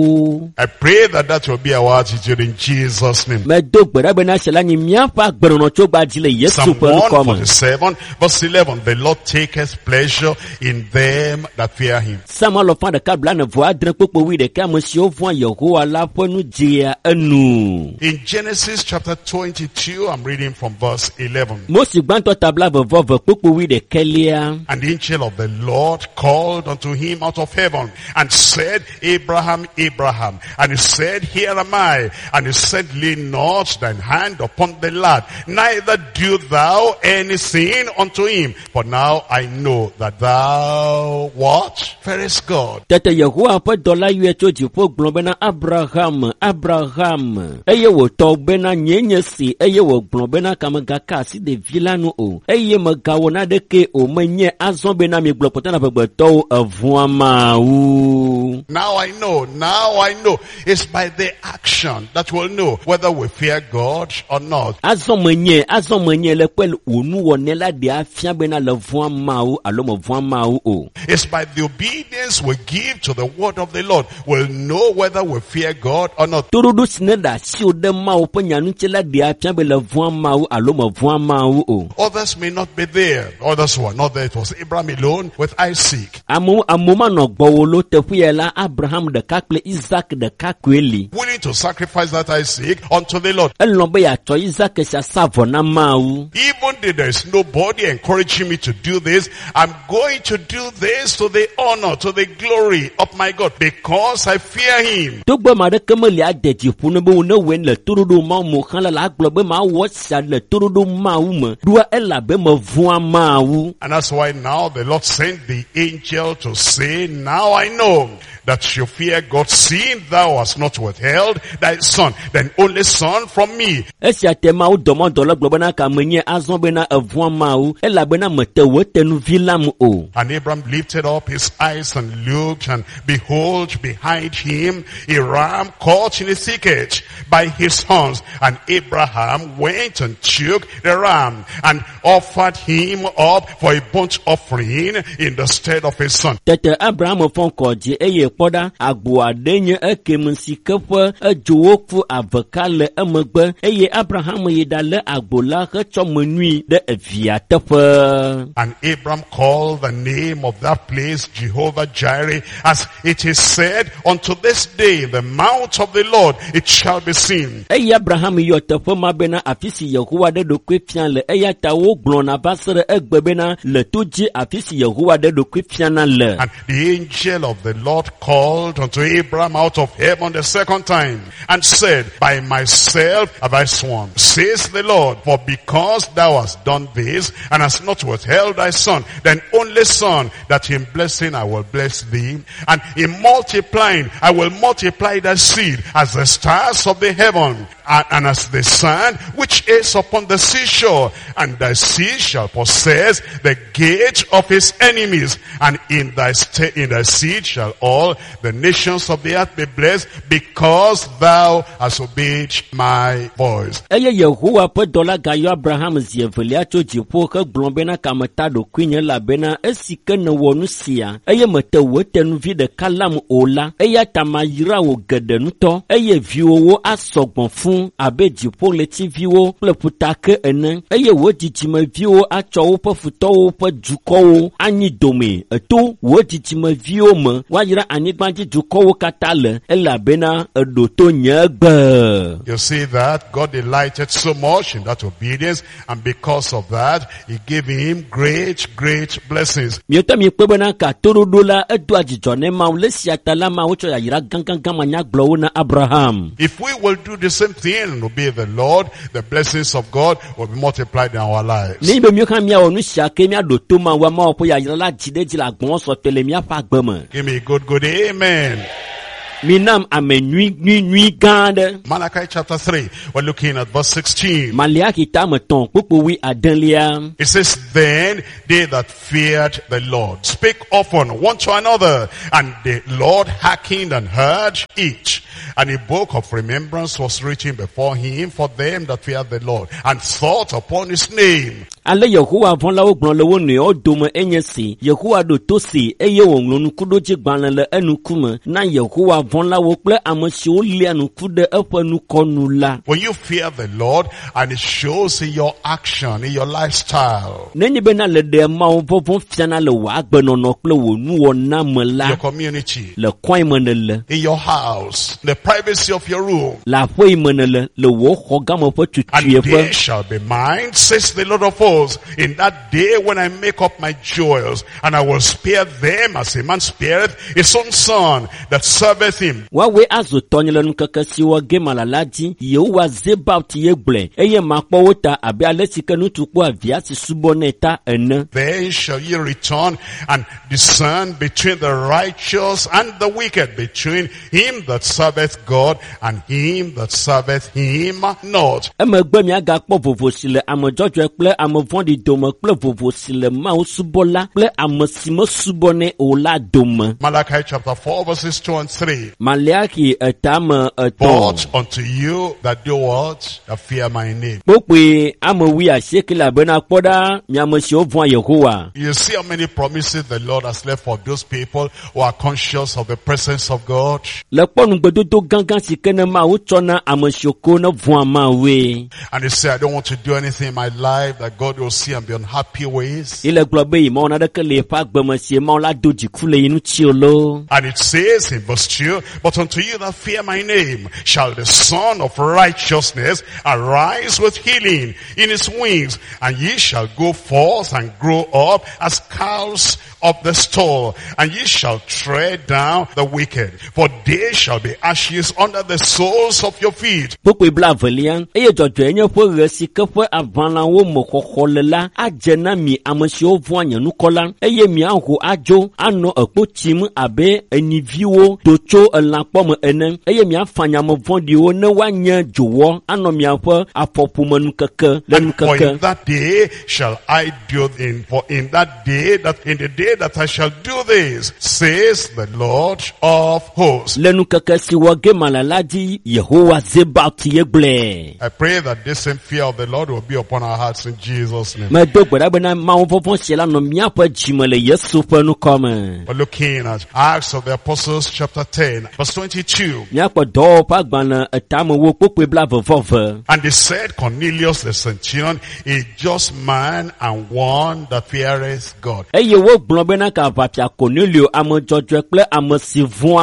o. I pray that that will be our attitude in Jesus' name. Me do gbera be na shela ni mia pa gbero cho gba jile Yesu Psalm pe lu one come. forty-seven, verse eleven. The Lord taketh pleasure in them that fear him. Samuel of de ka bla ne vo adren popo wi de ka amosio von Yehowa la po nu jia enu. In Genesis chapter twenty-two, I'm reading from verse eleven. Mosi gbanto tabla vovo vo popo wi de kelia. And the angel of the Lord called unto him out of heaven and said, Abraham, Abraham. And he said, Here am I. And he said, Lay not thine hand upon the lad, neither do thou anything unto him. For now I know that thou what? Fearest God. Tete Yehowa po dola yue cho ji po gbon bena Abraham, Abraham. Eye wo to bena nyenye si, eye wo gbon bena kamaga ka si de vilanu o. Eye magawo na de ke o menye azon bena mi gbon potana pe to avuama u. Now I know, now I know. It's by the action that we'll know whether we fear God or not. Azon menye, azon menye le pel onu wone la de afia bena le vuama u, alo mo vuama u o. It's by the obedience we give to the word of the Lord we'll know whether we fear God or not. Turudu sneda si o de ma o pe nyanu chela de afia be le vuama u, alo mo vuama u o. Others may not be there. Others were not there. It was Abraham alone with Isaac. Amu amuma no gbowo lo te fuyela Abraham de kakle Isaac de kakweli. Willing to sacrifice that Isaac unto the Lord. Elombe ya to Isaac sha savo na mau. Even though there is nobody encouraging me to do this, I'm going to do this to the honor, to the glory of my God, because I fear him. Tugbo ma de kemeli adeji funu be wona wen le turudu ma mo kan la glo be ma wo sha le turudu ma wu me. Dua ela be ma vuan ma wu. And that's why now the Lord sent the angel to say, now I know that you fear God, seeing thou hast not withheld thy son, thine only son, from me. Esia te ma u domo do la glo be na ka menye azon be na vuan ma wu. Ela be na mete wo tenu vilam o. And Abraham lifted up his eyes and looked, and behold, behind him a ram caught in a thicket by his horns. And Abraham went and took the ram and offered him up for a burnt offering in the stead of his son. Tete Abraham fon ko je eye kpɔɖa agbo aɖe nye ekeme si ke ƒe edzowo ƒu aveka le emegbe eye Abraham yi ɖalé agbo la hetsɔ menui ɖe evia teƒe. And Abram called the name of that place Jehovah Jireh, as it is said, unto this day the mount of the Lord it shall be seen. Eye Abraham yɔ teƒe ma bena afi si Yehowa ɖe ɖokui fia le eya ta wogblɔna va se ɖe egbe bena le to dzi afi si Yehowa ɖe ɖokui fiana le. And the angel of the Lord called unto Abram out of heaven the second time and said, By myself have I sworn, says the Lord, for because thou hast done this and hast not withheld thy son, thine only son, that in blessing I will bless thee, and in multiplying I will multiply thy seed as the stars of the heaven, and, and as the sand which is upon the seashore, and thy seed shall possess the gate of his enemies, and in thy st- in thy seed shall all the nations of the earth be blessed, because thou hast obeyed my voice. Eye Yehowa ƒe dɔla gayɔ Abraham zi evelia tso dziƒo hegblɔ bena kameta ɖokui nye elabena esi ke nèwɔ nu sia eye mete wò tenuvi ɖeka lam o la, eya ta mayra wò geɖe nutɔ eye viwowo asɔgbɔ fũu abe dziƒoɣletiviwo kple ƒutake ene eye wò dzidzimeviwo atsɔ woƒe futɔwo ƒe dukɔwo anyi dome eto wò dzidzimeviwo me woayra anyigbadzi dukɔwo katã le elabena eɖo to nye gbe. You see that God delighted so much in that obedience, and because of that he gave him great great blessings. Miota mi kpe bena ka toɖoɖo la edo adzidzɔ ne Mawu le sia ta la Mawu tsɔ yayra gãgãgã manyagblɔwo na Abraham. If we will do the same thing and obey the Lord, the blessings of God will be multiplied in our lives. Ne be miɔ hã miawɔ nu sia ke miaɖo to Mawu Mawu ƒe yayra la dzi ɖe dzi le agbɔsɔsɔ le miaƒe agbe me. Give me a good good amen. Minam ame nyui nyui nyui gã aɖe. Malachi chapter three, we're looking at verse sixteen. Maliaki ta me tɔn kpokpowi adelia. It says, Then they that feared the Lord spake often one to another, and the Lord hearkened and heard each. And a book of remembrance was written before him for them that feared the Lord, and thought upon his name. Ale Yehowa vɔlawo gblɔ le wo nɔewo dome enye si, Yehowa ɖo to si eye wòŋlɔ nukuɖodzi gbalẽ le enukume na Yehowa vɔlawo kple ame siwo lia nuku ɖe eƒe nukɔnu la. When you fear the Lord, and it shows in your action, in your lifestyle, nenye bena le ɖe mawo vɔvɔ fiana le wò agbenɔnɔ kple wò nuwɔna me la, your community, le kɔe me ne le, in your house, the privacy of your room, le aƒe yi me ne le, le wò xɔ game ƒe and tutuie they ƒe. shall be mine, says the Lord of hosts, in that day when I make up my jewels, and I will spare them as a man spareth his own son that serveth him. Wawe azu tɔnye le nukeke siwo ge malala dzi, Yehowa Zebaot ye gblɔe, eye makpɔ wo ta abe ale si ke nutu kpɔ avia si subɔnɛ ta ene. Then shall ye return and discern between the righteous and the wicked, between him that serveth God and him that serveth him not. Emegbe miagakpɔ vovo si le ame dzɔdzɔe kple ame vɔ̃ɖi dome kple vovo si le Mawu subɔ la kple ame si mesubɔnɛ o la dome. Malachi chapter four verses two and three. Maliaki etame But etɔn. unto you that do what? That fear my name. Kpokpe ame wi asieke le abena kpɔ ɖa miame siwo vɔ̃a Yehowa. You see how many promises the Lord has left for those people who are conscious of the presence of God. Le kpɔ nugbedodo gãgã si ke ne Mawu tsɔ na ame siwo ko ne vɔ̃a Mawue. And they say, I don't want to do anything in my life that God will see and be unhappy with. Ile gblɔ be yi Mawu naɖeke le eƒe agbeme si Mawu la do dziku le yi ŋuti o lo. And it says in verse two, But unto you that fear my name shall the Son of righteousness arise with healing in his wings, and ye shall go forth and grow up as cows of the stall, and ye shall tread down the wicked, for they shall be ashes under the soles of your feet. Kpokpe bla avelia, eye dzɔdzɔe nye ƒe ɣe si ke ƒe aʋalawo me xɔxɔ le la, adze na mi ame siwo vɔ̃a nye nukɔ la, eye miaho adzo, anɔ ekpo tsim abe enyiviwo do tso elãkpɔ me ene, eye miafanya ame vɔ̃ɖiwo ne woanye dzowɔ, anɔ miaƒe afɔƒome nukeke le And for nukeke. in that day shall I do in, for in that day, that in the day day that I shall do this, says the Lord of hosts. Lenu keke si wage malaladi Yehowa Zebaoth yegle. I pray that this same fear of the Lord will be upon our hearts in Jesus' name. Me do gbeda bena ma wonfofon shela no miapo jimele Yesu pe nu come. We're looking at Acts of the Apostles chapter ten, verse twenty-two. Miapo do pa gbana etamo wo pope bla vovove. And they said, Cornelius the centurion, a just man and one that feareth God. Eye wo gbon bena ka papia Cornelio amo jojo ple amo sivon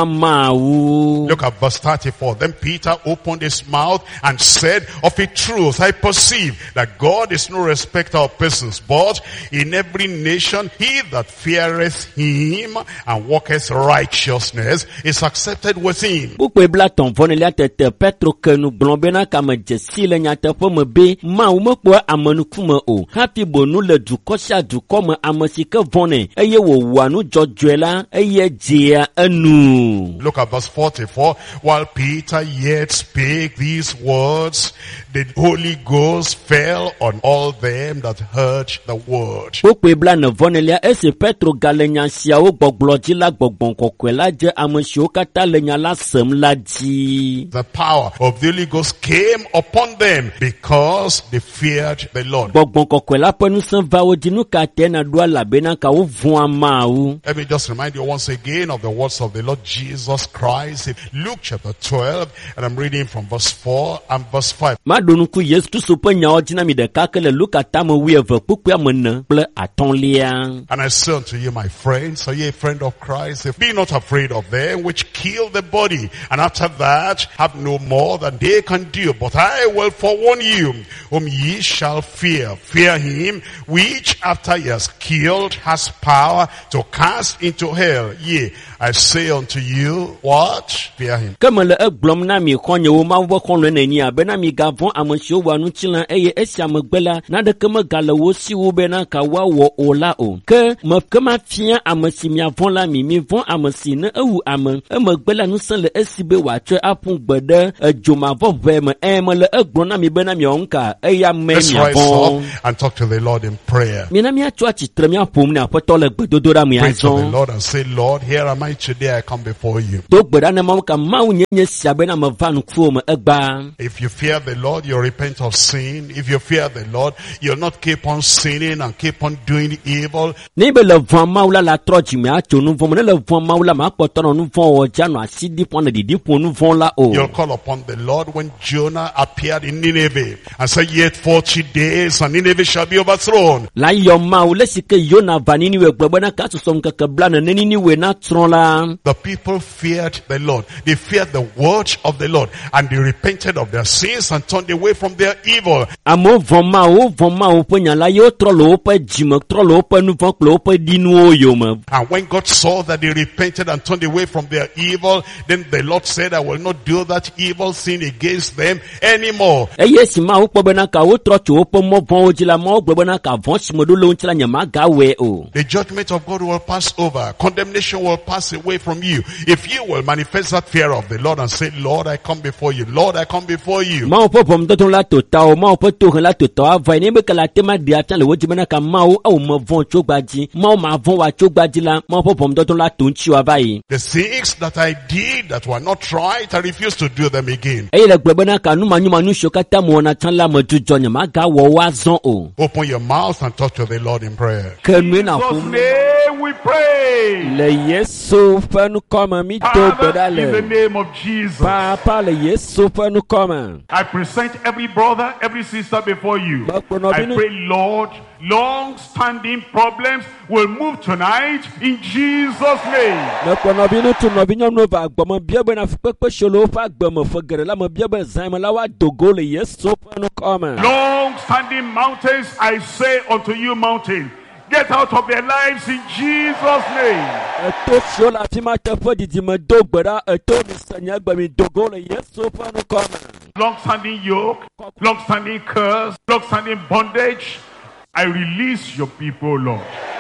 amawu. Look at verse thirty-four. Then Peter opened his mouth and said, of a truth I perceive that God is no respecter of persons, but in every nation he that feareth him and walketh righteousness is accepted with him. Pope bla ton vonele tete Petro kenu gbon bena ka me jesi le nyate fo me be ma wo me po amanu kuma o. Happy bonu le duko sha duko me amasike vone eye wo wanu jojo la eye jea anu. Look at verse forty-four. While Peter yet spake these words, the Holy Ghost fell on all them that heard the word. Pope bla ne vonele ese Petro galenya sia o gbogloji la gbogbon kokwe la je amasio kata le nya la sem la ji. The power of the Holy Ghost came upon them because they feared the Lord. Gbogbon kokwe la penu san va o dinu ka tena do la bena ka o von amawu. Let me just remind you once again of the words of the Lord Jesus Christ in Luke chapter twelve, and I'm reading from verse four and verse five. Madonu ku Yesu tu so penya o dina mi de ka ke le Luka tamo wi eve pupu amene ple atonlia. And I say unto you, my friends, are ye a friend of Christ? Be not afraid of them which kill the body, and after that have no more than they can do. But I will forewarn you, whom ye shall fear. Fear him which after he has killed has power to cast into hell. Yea, I say unto you, what? Fear him. Comme le eglom na mi konye wo ma wo kon le nani a be na mi gavon amanshio wa nu chilan eye esia megbela na de ke me gale wo si wo be na ka wa wo o la o ke me ke ma fia amasi mi avon la mi mi von amasi ne ewu ame e megbela nu san le esibe wa twe apun gbede ejoma vove me e me le eglom na mi be na mi onka eya me Let's mi rise avon up and talk to the Lord in prayer. mi na mi atwa chitre mi apom ni apoto le gbedodo da mi Pray to the azon Lord and say, Lord, here am I today, I come before you. do gbeda na ma ka ma unyenye sia be na me va nu kuo me egba. If you fear the Lord, you repent of sin. If you fear the Lord, you'll not keep on sinning and keep on doing evil. Ni be le von maula la troji me acho nu von me le von maula ma poto nu von o ja no asidi pon de di pon nu von la o. You'll call upon the Lord when Jonah appeared in Nineveh and said, yet forty days and Nineveh shall be overthrown. La yo maula sike Yona vanini we gbegbe na ka so som keke bla na nini we na tron la. The people feared the Lord. They feared the word of the Lord, and they repented of their sins and turned away from their evil. Amo von ma o von ma o pe nya la yo tro lo pe jime tro lo pe nu von klo pe dinu o yo me. And when God saw that they repented and turned away from their evil, then the Lord said, I will not do that evil sin against them anymore. E yes ma o pe be na ka o tro cho o pe mo von o jila ma o gbegbe na ka von simo do lo nchila nya ma ga we o. The judgment of God will pass over. Condemnation will pass away from you. If you will manifest that fear of the Lord and say, Lord, I come before you. Lord, I come before you. Ma o po pom to ton la to ta o ma o po to la to ta va ni be ka la tema dia tan le wo jime na ka ma o o mo von chogbaji ma o ma von wa chogbaji la ma o po pom to ton la to nchi wa bayi. The things that I did that were not right, I refuse to do them again. E le gbegbe na ka nu ma nu ma nu shokata mo na tan la mo jujo nya ma ga wo wa zon o. Open your mouth and talk to the Lord in prayer. Ke nu na Jesus' fu name we pray. le Yesu fa nu koma mi to Father, in the bedale. name of Jesus, Papa le Yesu fa nu koma. I present every brother, every sister before you. I pray, Lord, long-standing problems will move tonight in Jesus' name. Na kono binu tu no binyo no va gbomo biebe na fpepe sholo fa gbomo fogere la mo biebe zaima la wa dogo le Yesu fa nu koma. Long-standing mountains, I say unto you, mountain, get out of their lives in Jesus' name. Eto shola fi ma te fo didi me do gbera eto mi sanya gba mi dogo le Yesu fa nu koma. Long-standing yoke, long-standing curse, long-standing bondage, I release your people, Lord.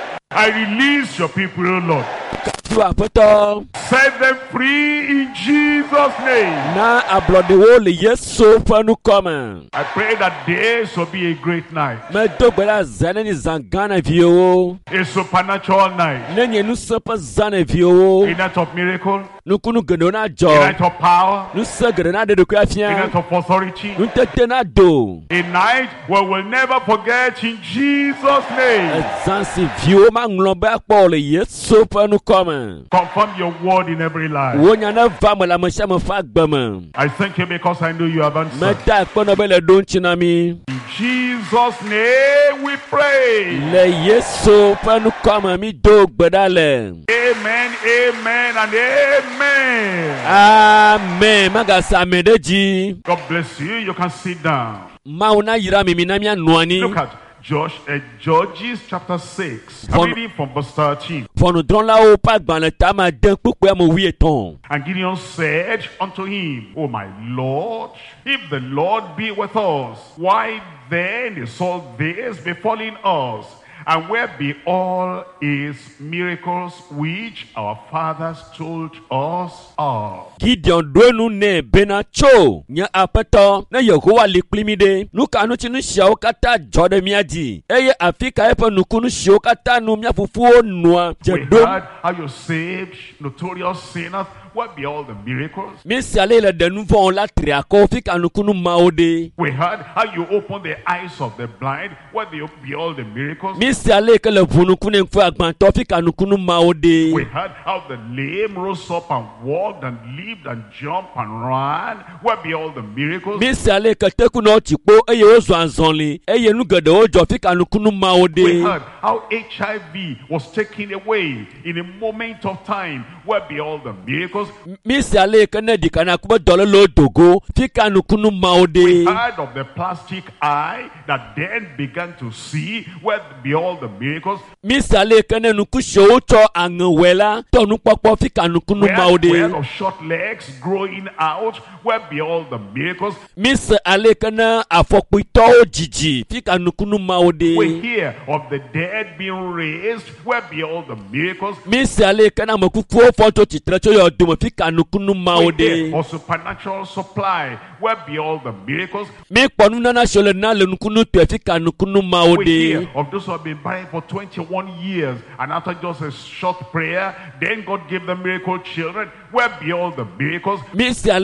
I release your people, Lord. Tu apoto Set them free in Jesus' Jesus' name. Na ablodewo le Yesu fanu koma. I pray that this will be a great night. Me dogbela zane ni zangana vio. A supernatural night. Nenye nu sepa zane vio. A night of miracle. Nukunu gendona jo. A night of power. Nu se gendona de dokuafia. A night of authority. Nu tetena do. A night where we'll never forget in Jesus' name. Zansi vio ma nglobe akpo le Yesu fanu koma. Confirm your word in every life. Wonya na va me la me sha me fa gbama. I thank you because I know you have answered. Meta kono bele don chinami. In Jesus' name we pray. Le Yesu fanu koma mi do gbedale. Amen, amen, and amen. Amen. Magasa medeji. God bless you. You can sit down. Mauna yira mi minamia nwani. Look at Josh, uh, Judges chapter six. I'm reading from verse thirteen. Fonu dron la o pa gban le ta ma den pupo mo wi eton. And Gideon said unto him, O my Lord, if the Lord be with us, why then is all this befalling us? And where be all his miracles which our fathers told us of? Gideon dwenu ne bena cho nya apeto na Yehowa liklimide nuka nu chinu shao kata jode miadi eye afika epo nukunu shio kata nu mia fufuo nua We jedom heard how you saved notorious sinners. What be all the miracles? misi ale le de nouveau la triako fika nukunu maode We heard how you opened the eyes of the blind. What be all the miracles? misi ale ke le vunukune mfu agbanto fika nukunu maode We heard how the lame rose up and walked and lived and jumped and ran. What be all the miracles? misi ale ke teku no chipo eye ozo anzonli eye nu gede ojo fika nukunu We maode heard how H I V was taken away in a moment of time. What be all the miracles? misi ale ke ne dikana kubo dole lo dogo fika nukunu We maode heard of the plastic eye that then began to see. What be all the miracles? misi ale ke ne nukusho cho angwela to nu popo fika nukunu We heard, maode we heard of short legs growing out. What be all the miracles? misi ale ke ne afokpito jiji fika nukunu We maode hear of the dead being raised. What be all the miracles? misi ale ke na makufuo foto chitre cho yo dumo fika nukunu We maode hear of supernatural supply. What be all the miracles? mi ponu nana shole na le nukunu tu fika nukunu We maode hear of those who have been barren for twenty-one years, and after just a short prayer, then God gave them miracle children. Where be all the miracles? misi